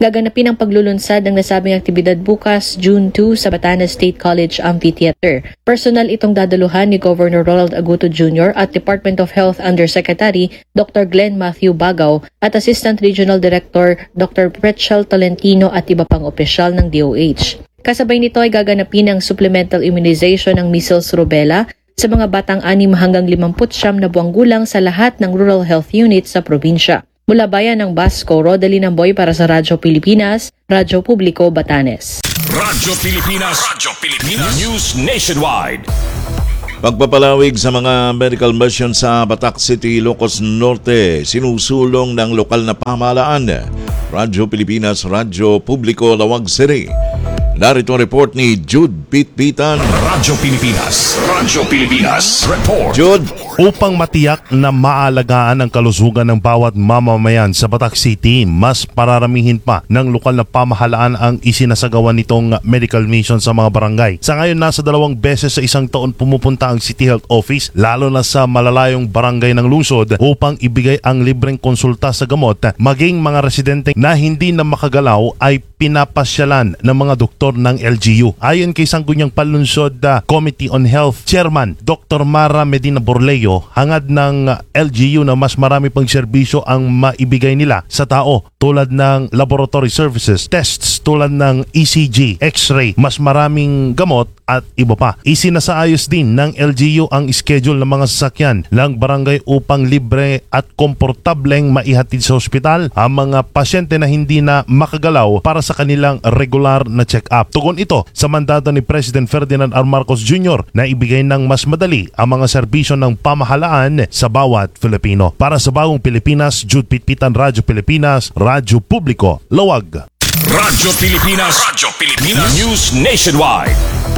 Gaganapin ang paglulunsad ng nasabing aktibidad bukas, June two, sa Batanes State College Amphitheater. Personal itong dadaluhan ni Governor Ronald Aguto Junior at Department of Health Undersecretary Doctor Glenn Matthew Bagaw at Assistant Regional Director Doctor Pretchel Tolentino at iba pang opisyal ng D O H. Kasabay nito ay gaganapin ang supplemental immunization ng measles rubella sa mga batang anim hanggang limampu't siyam na buwang gulang sa lahat ng rural health units sa probinsya. Mula bayan ng Basco, Rodeline Amboy para sa Radyo Pilipinas, Radyo Publiko, Batanes. Radyo Pilipinas, Radyo Pilipinas, News Nationwide. Pagpapalawig sa mga medical mission sa Batac City, Ilocos Norte, sinusulong ng lokal na pamahalaan. Radyo Pilipinas, Radyo Publiko, Lawag City. Narito ang report ni Jude Pitpitan. Radyo Pilipinas, Radyo Pilipinas, report. Jude. Upang matiyak na maalagaan ang kalusugan ng bawat mamamayan sa Batac City, mas pararamihin pa ng lokal na pamahalaan ang isinasagawa nitong medical mission sa mga barangay. Sa ngayon, nasa dalawang beses sa isang taon pumupunta ang City Health Office, lalo na sa malalayong barangay ng lungsod, upang ibigay ang libreng konsulta sa gamot. Maging mga residente na hindi na makagalaw ay pinapasyalan ng mga doktor ng L G U. Ayon kay Sangguniang Palunsod uh, Committee on Health Chairman Doctor Mara Medina Borleo, hangad ng L G U na mas marami pang serbisyo ang maibigay nila sa tao tulad ng laboratory services, tests tulad ng E C G, X-ray, mas maraming gamot at iba pa. Isinasaayos din ng L G U ang schedule ng mga sasakyan ng barangay upang libre at komportableng maihatid sa ospital ang mga pasyente na hindi na makagalaw para sa kanilang regular na check-up. Tugon ito sa mandato ni President Ferdinand R. Marcos Junior na ibigay ng mas madali ang mga serbisyo ng pamahalaan sa bawat Filipino. Para sa Bagong Pilipinas, Jude Pitpitan, Radyo Pilipinas, Radyo Publiko, Lawag. Radyo Pilipinas, Radyo Pilipinas, News Nationwide.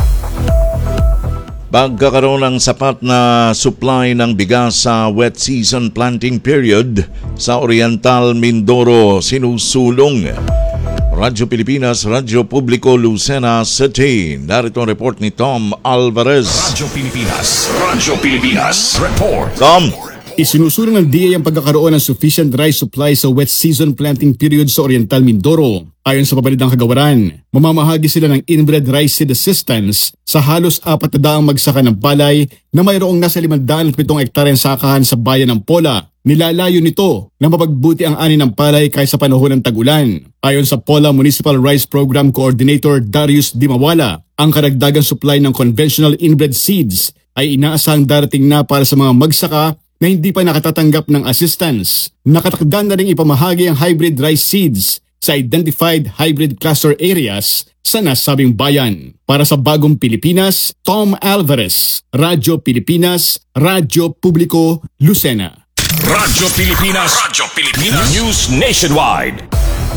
Pagkakaroon ng sapat na supply ng bigas sa wet season planting period sa Oriental Mindoro, sinusulong. Radyo Pilipinas, Radyo Publiko, Lucena City. Narito ang report ni Tom Alvarez. Radyo Pilipinas, Radyo Pilipinas, report. Tom. Isinusulong ng D A ang pagkakaroon ng sufficient rice supply sa wet season planting period sa Oriental Mindoro. Ayon sa pabalidang kagawaran, mamamahagi sila ng inbred rice seed assistance sa halos apat na daang magsaka ng palay na mayroong nasa limandaan at pitong ektaryang sakahan sa bayan ng Pola. Nilalayo nito na mapagbuti ang ani ng palay kaysa panahon ng tag-ulan. Ayon sa Pola Municipal Rice Program Coordinator Darius Dimawala, ang karagdagang supply ng conventional inbred seeds ay inaasahang darating na para sa mga magsaka na hindi pa nakatatanggap ng assistance. Nakatakda na rin ipamahagi ang hybrid rice seeds sa identified hybrid cluster areas sa nasabing bayan. Para sa Bagong Pilipinas, Tom Alvarez, Radyo Pilipinas, Radyo Publiko, Lucena. Radyo Pilipinas, Radyo Pilipinas, News Nationwide.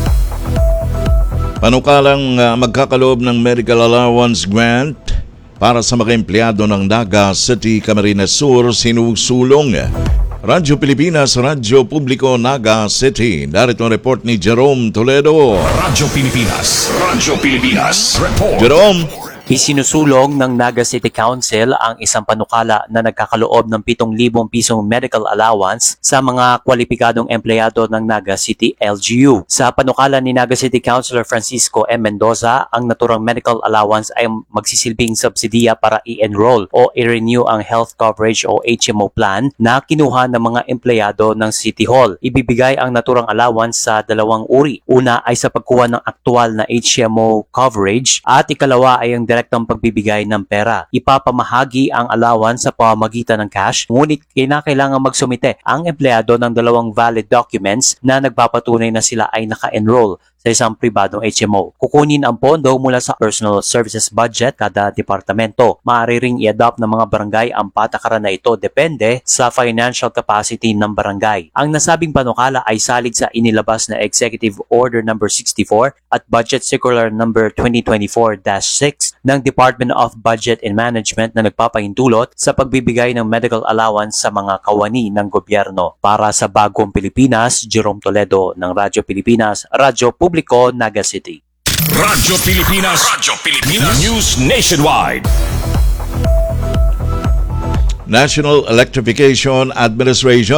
Panukalang uh, magkakaloob ng medical allowance grant para sa mga empleyado ng Naga City, Camarines Sur, sinusulong. Radyo Pilipinas, Radyo Publiko, Naga City. Narito ang report ni Jerome Toledo. Radyo Pilipinas, Radyo Pilipinas, report. Jerome. Isinusulong ng Naga City Council ang isang panukala na nagkakaloob ng pitong libong pisong medical allowance sa mga kwalipikadong empleyado ng Naga City L G U. Sa panukala ni Naga City Councilor Francisco M. Mendoza, ang naturang medical allowance ay magsisilbing subsidiya para i-enroll o i-renew ang health coverage o H M O plan na kinuha ng mga empleyado ng City Hall. Ibibigay ang naturang allowance sa dalawang uri. Una ay sa pagkuha ng aktual na H M O coverage at ikalawa ay ang direktang pagbibigay ng pera. Ipapamahagi ang allowance sa pamamagitan ng cash, ngunit kinakailangan magsumite ang empleyado ng dalawang valid documents na nagpapatunay na sila ay naka-enroll sa isang pribadong H M O. Kukunin ang pondo mula sa personal services budget kada departamento. Maaari ring i-adopt ng mga barangay ang patakaran na ito depende sa financial capacity ng barangay. Ang nasabing panukala ay salig sa inilabas na Executive Order number sixty-four at Budget Circular number twenty twenty-four dash six ng Department of Budget and Management na nagpapahintulot sa pagbibigay ng medical allowance sa mga kawani ng gobyerno. Para sa Bagong Pilipinas, Jerome Toledo ng Radyo Pilipinas, Radyo Publiko, Naga City. Radyo Pilipinas, Radyo Pilipinas, News Nationwide. National Electrification Administration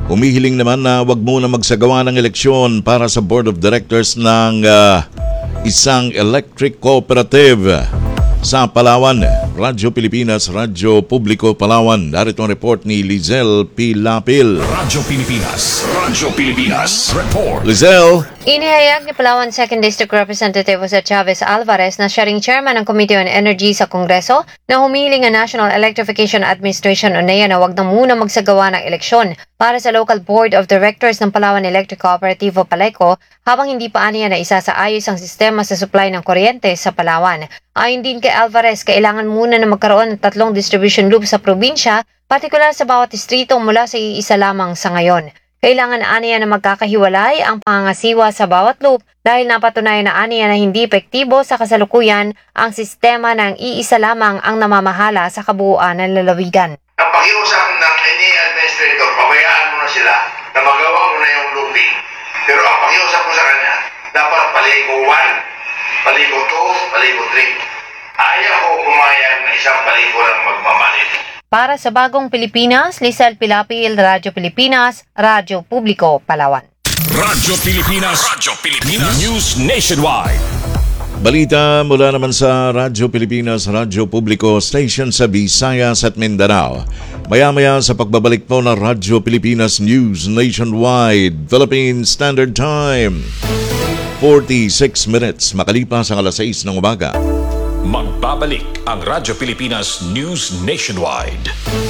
Humihiling naman na wag muna magsagawa ng eleksyon para sa Board of Directors ng uh, isang electric cooperative sa Palawan. Radyo Pilipinas, Radyo Publiko Palawan. Narito ang report ni Lizelle Pilapil. Radyo Pilipinas, Radyo Pilipinas, report. Lizelle. Inihayag ni Palawan second District Representative Jose Chavez Alvarez na siya ring chairman ng Committee on Energy sa Kongreso na humiling ang National Electrification Administration o N E A na wag na muna magsagawa ng eleksyon para sa Local Board of Directors ng Palawan Electric Cooperative o PALECO habang hindi pa aniya na isasaayos ang sistema sa supply ng kuryente sa Palawan. Ayon din kay Alvarez, kailangan muna na magkaroon ng tatlong distribution loop sa probinsya, partikular sa bawat distrito mula sa iisa lamang sa ngayon. Kailangan aniya na magkakahiwalay ang pangangasiwa sa bawat loop dahil napatunayan na aniya na hindi epektibo sa kasalukuyan ang sistema ng iisa lamang ang namamahala sa kabuuan ng lalawigan. Ang pakiusap ng N E A Administrator, pabayaan mo na sila na magawa mo na yung looping. Pero ang pakiusap ko sa kanya, dapat paligo one, paligo two, paligo three. Ayaw ko pumayag na isang paligo lang magmamalit. Para sa Bagong Pilipinas, Lizelle Pilapil, Radyo Pilipinas, Radyo Publiko, Palawan. Radyo Pilipinas, Radyo Pilipinas, News Nationwide. Balita mula naman sa Radyo Pilipinas, Radyo Publiko Station sa Visayas at Mindanao. Maya-maya sa pagbabalik po ng Radyo Pilipinas News Nationwide, Philippine Standard Time. forty-six minutes makalipas ang alas sais ng umaga. Magbabalik ang Radyo Pilipinas News Nationwide.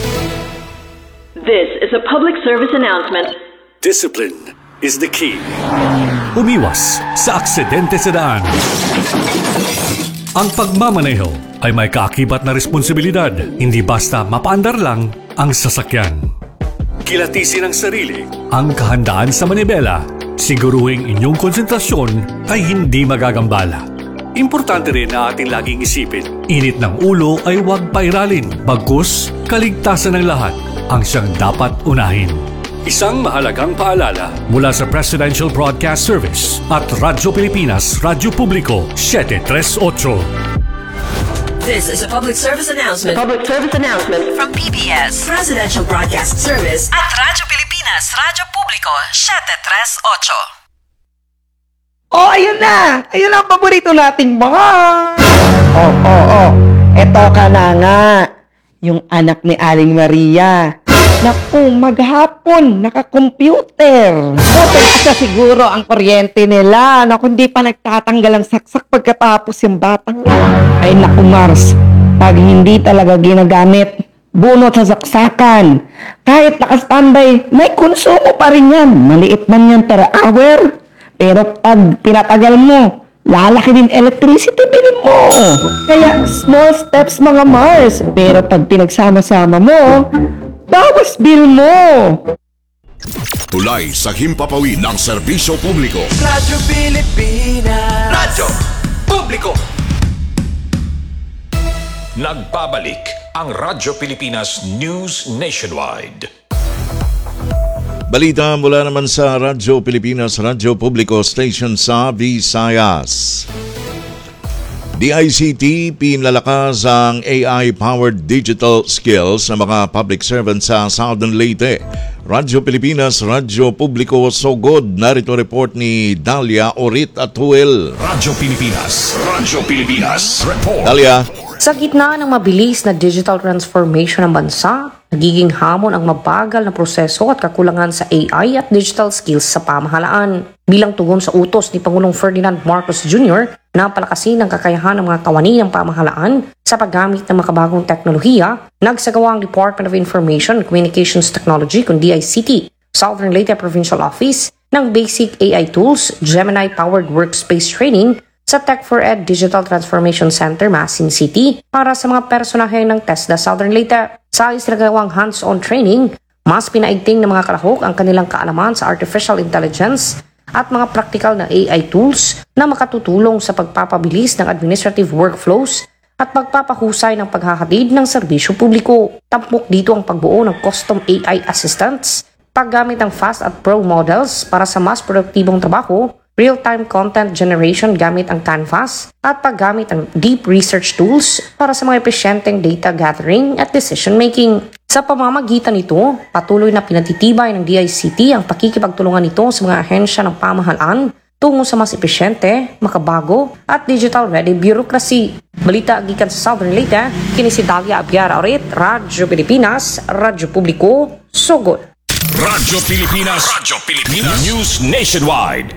This is a public service announcement. Discipline is the key. Umiwas sa aksidente sa daan. Ang pagmamaneho ay may kaakibat na responsibilidad, hindi basta mapaandar lang ang sasakyan. Kilatisin ang sarili, ang kahandaan sa manibela, siguruhing inyong konsentrasyon ay hindi magagambala. Importante rin na ating laging isipin, init ng ulo ay huwag pairalin, bagkus kaligtasan ng lahat ang siyang dapat unahin. Isang mahalagang paalala mula sa Presidential Broadcast Service at Radyo Pilipinas, Radyo Publiko, seven thirty-eight. This is a public service announcement. Public service announcement From P B S, Presidential Broadcast Service at Radyo Pilipinas, Radyo Publiko, seven thirty-eight. Oh, ayun na! Ayun ang paborito nating mga! Oh, oh, oh. Eto ka na nga. Yung anak ni Aling Maria. Naku, maghapon, naka-computer. Asa siguro ang kuryente nila. Naku, hindi pa nagtatanggal ang saksak pagkatapos yung batang. Ay, naku, Mars. Pag hindi talaga ginagamit, bunot sa saksakan. Kahit naka-standby, may konsumo pa rin yan. Maliit man yan per hour. Pero pag pinatagal mo, lalaki din electricity bill mo. Kaya small steps mga Mars. Pero pag pinagsama-sama mo, bawas bill mo. Tulay sa himpapawid ng serbisyo publiko. Radyo Pilipinas, Radyo Publiko. Nagbabalik ang Radyo Pilipinas News Nationwide. Balita mula naman sa Radyo Pilipinas, Radyo Publiko Station sa Visayas. D I C T pinlalakas ang A I-powered digital skills ng mga public servants sa Southern Leyte. Radyo Pilipinas, Radyo Publiko Sogod. Narito report ni Dalia Orit Atuel. Radyo Pilipinas, Radyo Pilipinas, report. Dalia. Sa gitna ng mabilis na digital transformation ng bansa, nagiging hamon ang mabagal na proseso at kakulangan sa A I at digital skills sa pamahalaan. Bilang tugon sa utos ni Pangulong Ferdinand Marcos Junior na palakasin ang kakayahan ng mga kawani ng pamahalaan sa paggamit ng makabagong teknolohiya, nagsagawa ang Department of Information and Communications Technology kung D I C T, Southern Leyte Provincial Office, ng Basic A I Tools, Gemini-powered workspace training sa Tech for Ed Digital Transformation Center, Masin City, para sa mga personahe ng TESDA Southern Leyte. Sa isinagawang hands-on training, mas pinaigting ng mga kalahok ang kanilang kaalaman sa artificial intelligence at mga practical na A I tools na makatutulong sa pagpapabilis ng administrative workflows at pagpapahusay ng paghahatid ng serbisyo publiko. Tampok dito ang pagbuo ng custom A I assistants, paggamit ng fast at pro models para sa mas produktibong trabaho, real-time content generation gamit ang Canvas, at paggamit ng deep research tools para sa mga epesyenteng data gathering at decision-making. Sa pamamagitan nito, patuloy na pinatitibay ng D I C T ang pakikipagtulungan nito sa mga ahensya ng pamahalaan tungo sa mas epesyente, makabago at digital-ready bureaucracy. Balita gikan sa Southern Leyte, kini si Dalia Abiara Orit, Radyo Pilipinas, Radyo Publiko, Sugod. Radyo Pilipinas, Radyo Pilipinas, News Nationwide.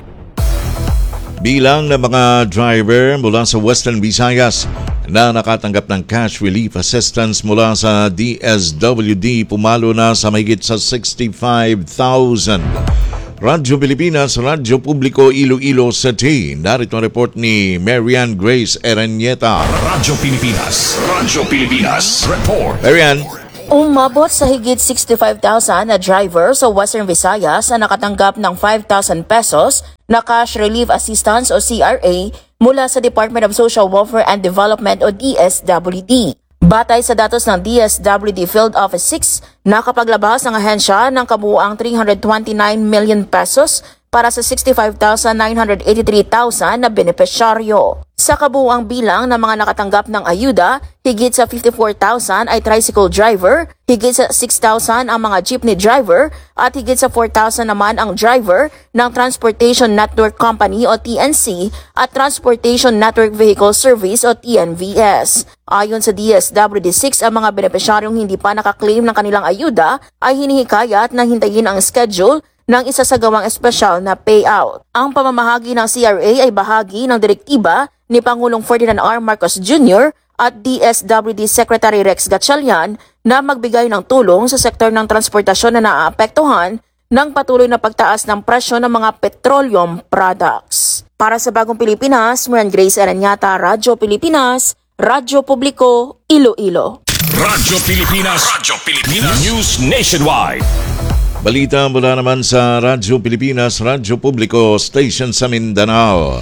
Bilang ng mga driver mula sa Western Visayas na nakatanggap ng cash relief assistance mula sa D S W D pumalo na sa mahigit sa sixty-five thousand. Radyo Pilipinas, Radyo Publiko, Iloilo City. Narito ang report ni Marian Grace Eranieta. Radyo Pilipinas, Radyo Pilipinas, report. Marian. Umabot sa higit sixty-five thousand na driver sa Western Visayas na nakatanggap ng five thousand pesos na cash relief assistance o C R A mula sa Department of Social Welfare and Development o D S W D. Batay sa datos ng D S W D Field Office six, nakapaglabas ang ahensya ng kabuuang three hundred twenty-nine million pesos para sa sixty-five thousand nine hundred eighty-three thousand na benepisyaryo. Sa kabuuang bilang ng mga nakatanggap ng ayuda, higit sa fifty-four thousand ay tricycle driver, higit sa six thousand ang mga jeepney driver, at higit sa four thousand naman ang driver ng Transportation Network Company o T N C at Transportation Network Vehicle Service o T N V S. Ayon sa D S W D six, ang mga benepisyaryong hindi pa nakaklaim ng kanilang ayuda ay hinihikayat na hintayin ang schedule ng isasagawang espesyal na payout. Ang pamamahagi ng C R A ay bahagi ng direktiba ni Pangulong Ferdinand R. Marcos Junior at D S W D Secretary Rex Gatchalian na magbigay ng tulong sa sektor ng transportasyon na naaapektuhan ng patuloy na pagtaas ng presyo ng mga petroleum products. Para sa Bagong Pilipinas, Marian Grace Eranieta, Radyo Pilipinas, Radyo Publiko, Iloilo. Radyo Pilipinas, Radyo Pilipinas, News Nationwide. Balita mula naman sa Radyo Pilipinas, Radyo Publiko, Station sa Mindanao.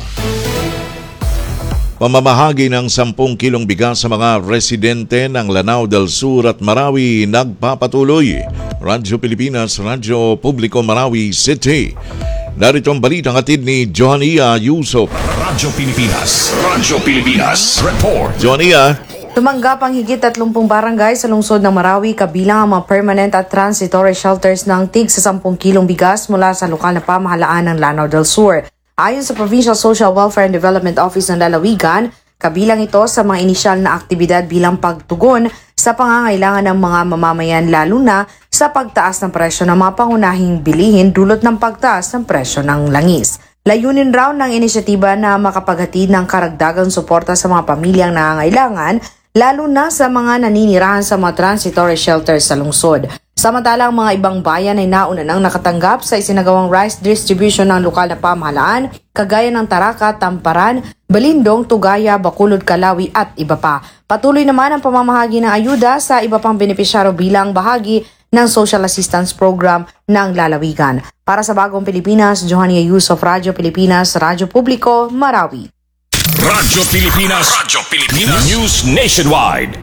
Pamamahagi ng sampung kilong bigas sa mga residente ng Lanao del Sur at Marawi nagpapatuloy. Radyo Pilipinas, Radyo Publiko, Marawi City. Narito ang balitang hatid ni Joania Yusuf. Radyo Pilipinas, Radyo Pilipinas, report. Joania. Tumanggap ang higit tatlumpung barangay sa lungsod ng Marawi kabilang ang mga permanent at transitory shelters ng tig sa sampung kilong bigas mula sa lokal na pamahalaan ng Lanao del Sur. Ayon sa Provincial Social Welfare and Development Office ng Lalawigan, kabilang ito sa mga inisyal na aktibidad bilang pagtugon sa pangangailangan ng mga mamamayan lalo na sa pagtaas ng presyo ng mga pangunahing bilihin dulot ng pagtaas ng presyo ng langis. Layunin raw ng inisyatiba na makapaghatid ng karagdagang suporta sa mga pamilyang nangangailangan lalo na sa mga naninirahan sa mga transitory shelters sa lungsod. Samantalang mga ibang bayan ay nauna nang nakatanggap sa isinagawang rice distribution ng lokal na pamahalaan, kagaya ng Taraka, Tamparan, Balindong, Tugaya, Bacolod, Kalawi at iba pa. Patuloy naman ang pamamahagi ng ayuda sa iba pang benepisyaro bilang bahagi ng Social Assistance Program ng Lalawigan. Para sa Bagong Pilipinas, Joania Yusuf, Radyo Pilipinas, Radyo Publiko, Marawi. Radyo Pilipinas, Radyo Pilipinas, News Nationwide.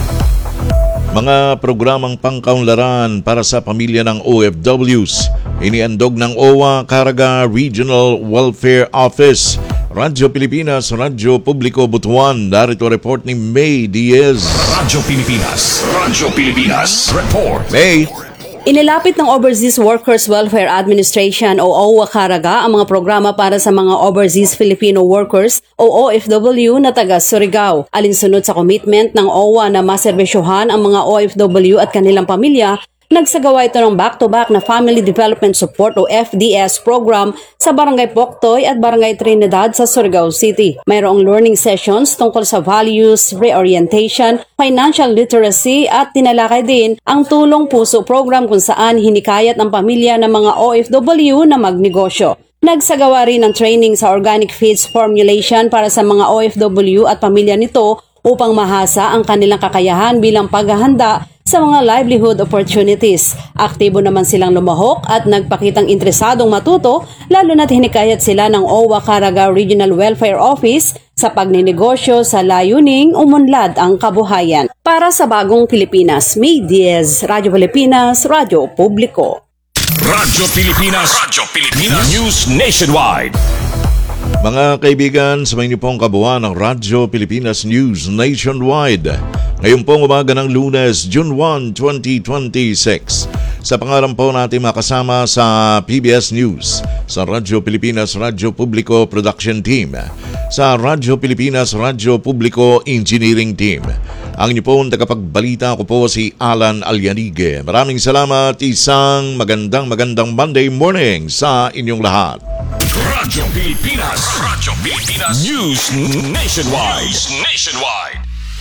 Mga programang pangkaunlaran para sa pamilya ng O F Ws. Iniandog ng O W A Caraga Regional Welfare Office. Radyo Pilipinas, Radyo Publiko, Butuan. Narito report ni May Diaz. Radyo Pilipinas, Radyo Pilipinas, report. May. Inilapit ng Overseas Workers Welfare Administration o O W A Caraga ang mga programa para sa mga Overseas Filipino Workers o O F W na taga Surigao. Alinsunod sa commitment ng O W A na maserbisyohan ang mga O F W at kanilang pamilya, nagsagawa ito ng back-to-back na Family Development Support o F D S program sa Barangay Poktoy at Barangay Trinidad sa Surigao City. Mayroong learning sessions tungkol sa values, reorientation, financial literacy at tinalakay din ang Tulong Puso program kung saan hinikayat ang pamilya ng mga O F W na magnegosyo. Nagsagawa rin ng training sa organic feeds formulation para sa mga O F W at pamilya nito upang mahasa ang kanilang kakayahan bilang paghahanda sa mga livelihood opportunities. Aktibo naman silang lumahok at nagpakitang interesadong matuto, lalo na't hinikayat sila ng O W A Caraga Regional Welfare Office sa pagninegosyo sa layuning umunlad ang kabuhayan. Para sa Bagong Pilipinas, May Diaz, Radyo Pilipinas, Radyo Publiko. Radyo Pilipinas, Radyo Pilipinas, News Nationwide. Mga kaibigan, sa inyo pong kabuuan ng Radyo Pilipinas News Nationwide. Ngayon pong umaga ng Lunes, June first, twenty twenty-six. Sa pangalan po natin makasama sa P B S News, sa Radyo Pilipinas Radyo Publiko Production Team, sa Radyo Pilipinas Radyo Publiko Engineering Team. Ang inyo pong tagapagbalita ko po si Alan Alianigue. Maraming salamat, isang magandang magandang Monday morning sa inyong lahat. Radyo Pilipinas, Radyo Pilipinas News Nationwide. Nationwide.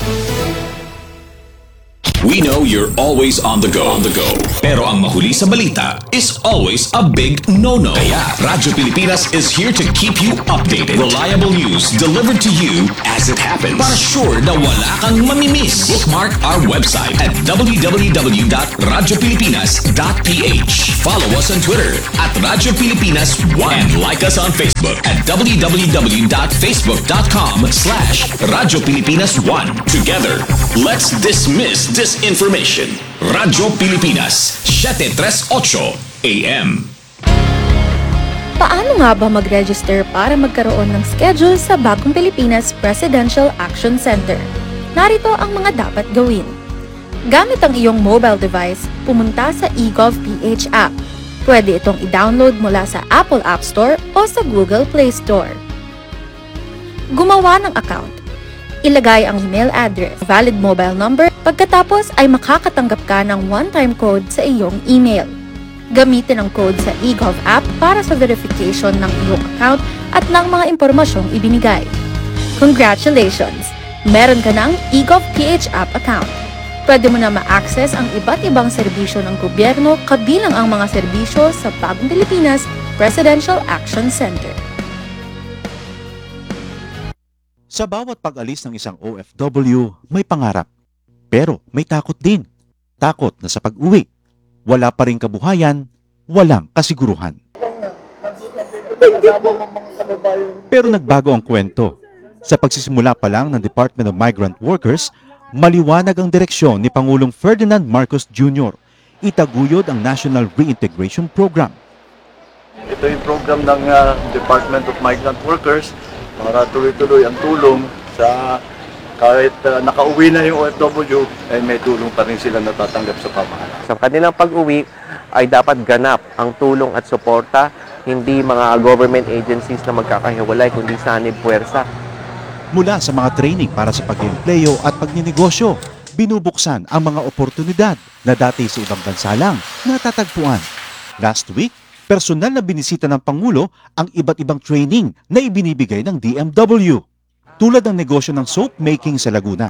We know you're always on the go. On the go. Pero ang mahuli sa balita is always a big no-no. Kaya Radyo Pilipinas is here to keep you updated. Reliable news delivered to you as it happens. Para sure na wala kang mamimiss. Bookmark our website at w w w dot radyo pilipinas dot p h. Follow us on Twitter at Radyo Pilipinas one. And like us on Facebook at w w w dot facebook dot com slash Radyo Pilipinas one. Together, let's dismiss this information. Radyo Pilipinas, seven thirty-eight A M. Paano nga ba mag-register para magkaroon ng schedule sa Bagong Pilipinas Presidential Action Center? Narito ang mga dapat gawin. Gamit ang iyong mobile device, pumunta sa eGovPH app. Pwede itong i-download mula sa Apple App Store o sa Google Play Store. Gumawa ng account. Ilagay ang email address, valid mobile number, pagkatapos ay makakatanggap ka ng one-time code sa iyong email. Gamitin ang code sa eGov app para sa verification ng iyong account at ng mga impormasyong ibinigay. Congratulations! Meron ka ng eGovPH app account. Pwede mo na ma-access ang iba't ibang serbisyo ng gobyerno kabilang ang mga serbisyo sa Bagong Pilipinas Presidential Action Center. Sa bawat pag-alis ng isang O F W, may pangarap. Pero may takot din. Takot na sa pag-uwi. Wala pa ring kabuhayan, walang kasiguruhan. Pero nagbago ang kwento. Sa pagsisimula pa lang ng Department of Migrant Workers, maliwanag ang direksyon ni Pangulong Ferdinand Marcos Junior Itaguyod ang National Reintegration Program. Ito yung program ng uh, Department of Migrant Workers para tuloy-tuloy ang tulong sa kahit uh, nakauwi na yung O F W, ay may tulong pa rin sila natatanggap sa pamahalaan. Sa kanilang pag-uwi ay dapat ganap ang tulong at suporta, hindi mga government agencies na magkakahiwalay, kundi sanib puwersa. Mula sa mga training para sa pag-empleyo at pagninegosyo, binubuksan ang mga oportunidad na dati sa ibang bansa lang natatagpuan. Last week, personal na binisita ng Pangulo ang iba't ibang training na ibinibigay ng D M W. Tulad ng negosyo ng soap making sa Laguna.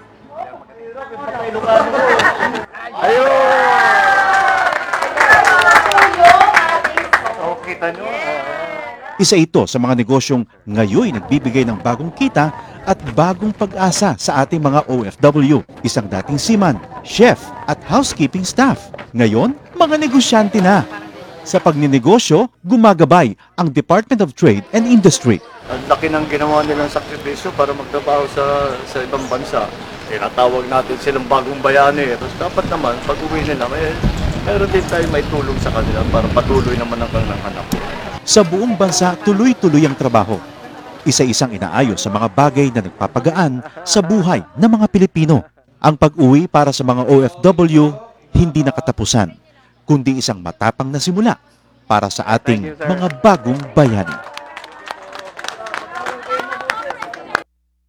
Isa ito sa mga negosyong ngayon nagbibigay ng bagong kita at bagong pag-asa sa ating mga O F W. Isang dating seaman, chef at housekeeping staff. Ngayon, mga negosyante na. Sa pagninegosyo, gumagabay ang Department of Trade and Industry. Ang laki ng ginawa nilang sakripisyo para magtrabaho sa sa ibang bansa. Tinatawag natin silang bagong bayani. Tapos dapat naman, pag uwi nila, may, meron din tayo may tulong sa kanila para patuloy naman ang kanilang hanap. Sa buong bansa, tuloy-tuloy ang trabaho. Isa-isang inaayos sa mga bagay na nagpapagaan sa buhay ng mga Pilipino. Ang pag-uwi para sa mga O F W, hindi nakatapusan, kundi isang matapang na simula para sa ating mga bagong bayani.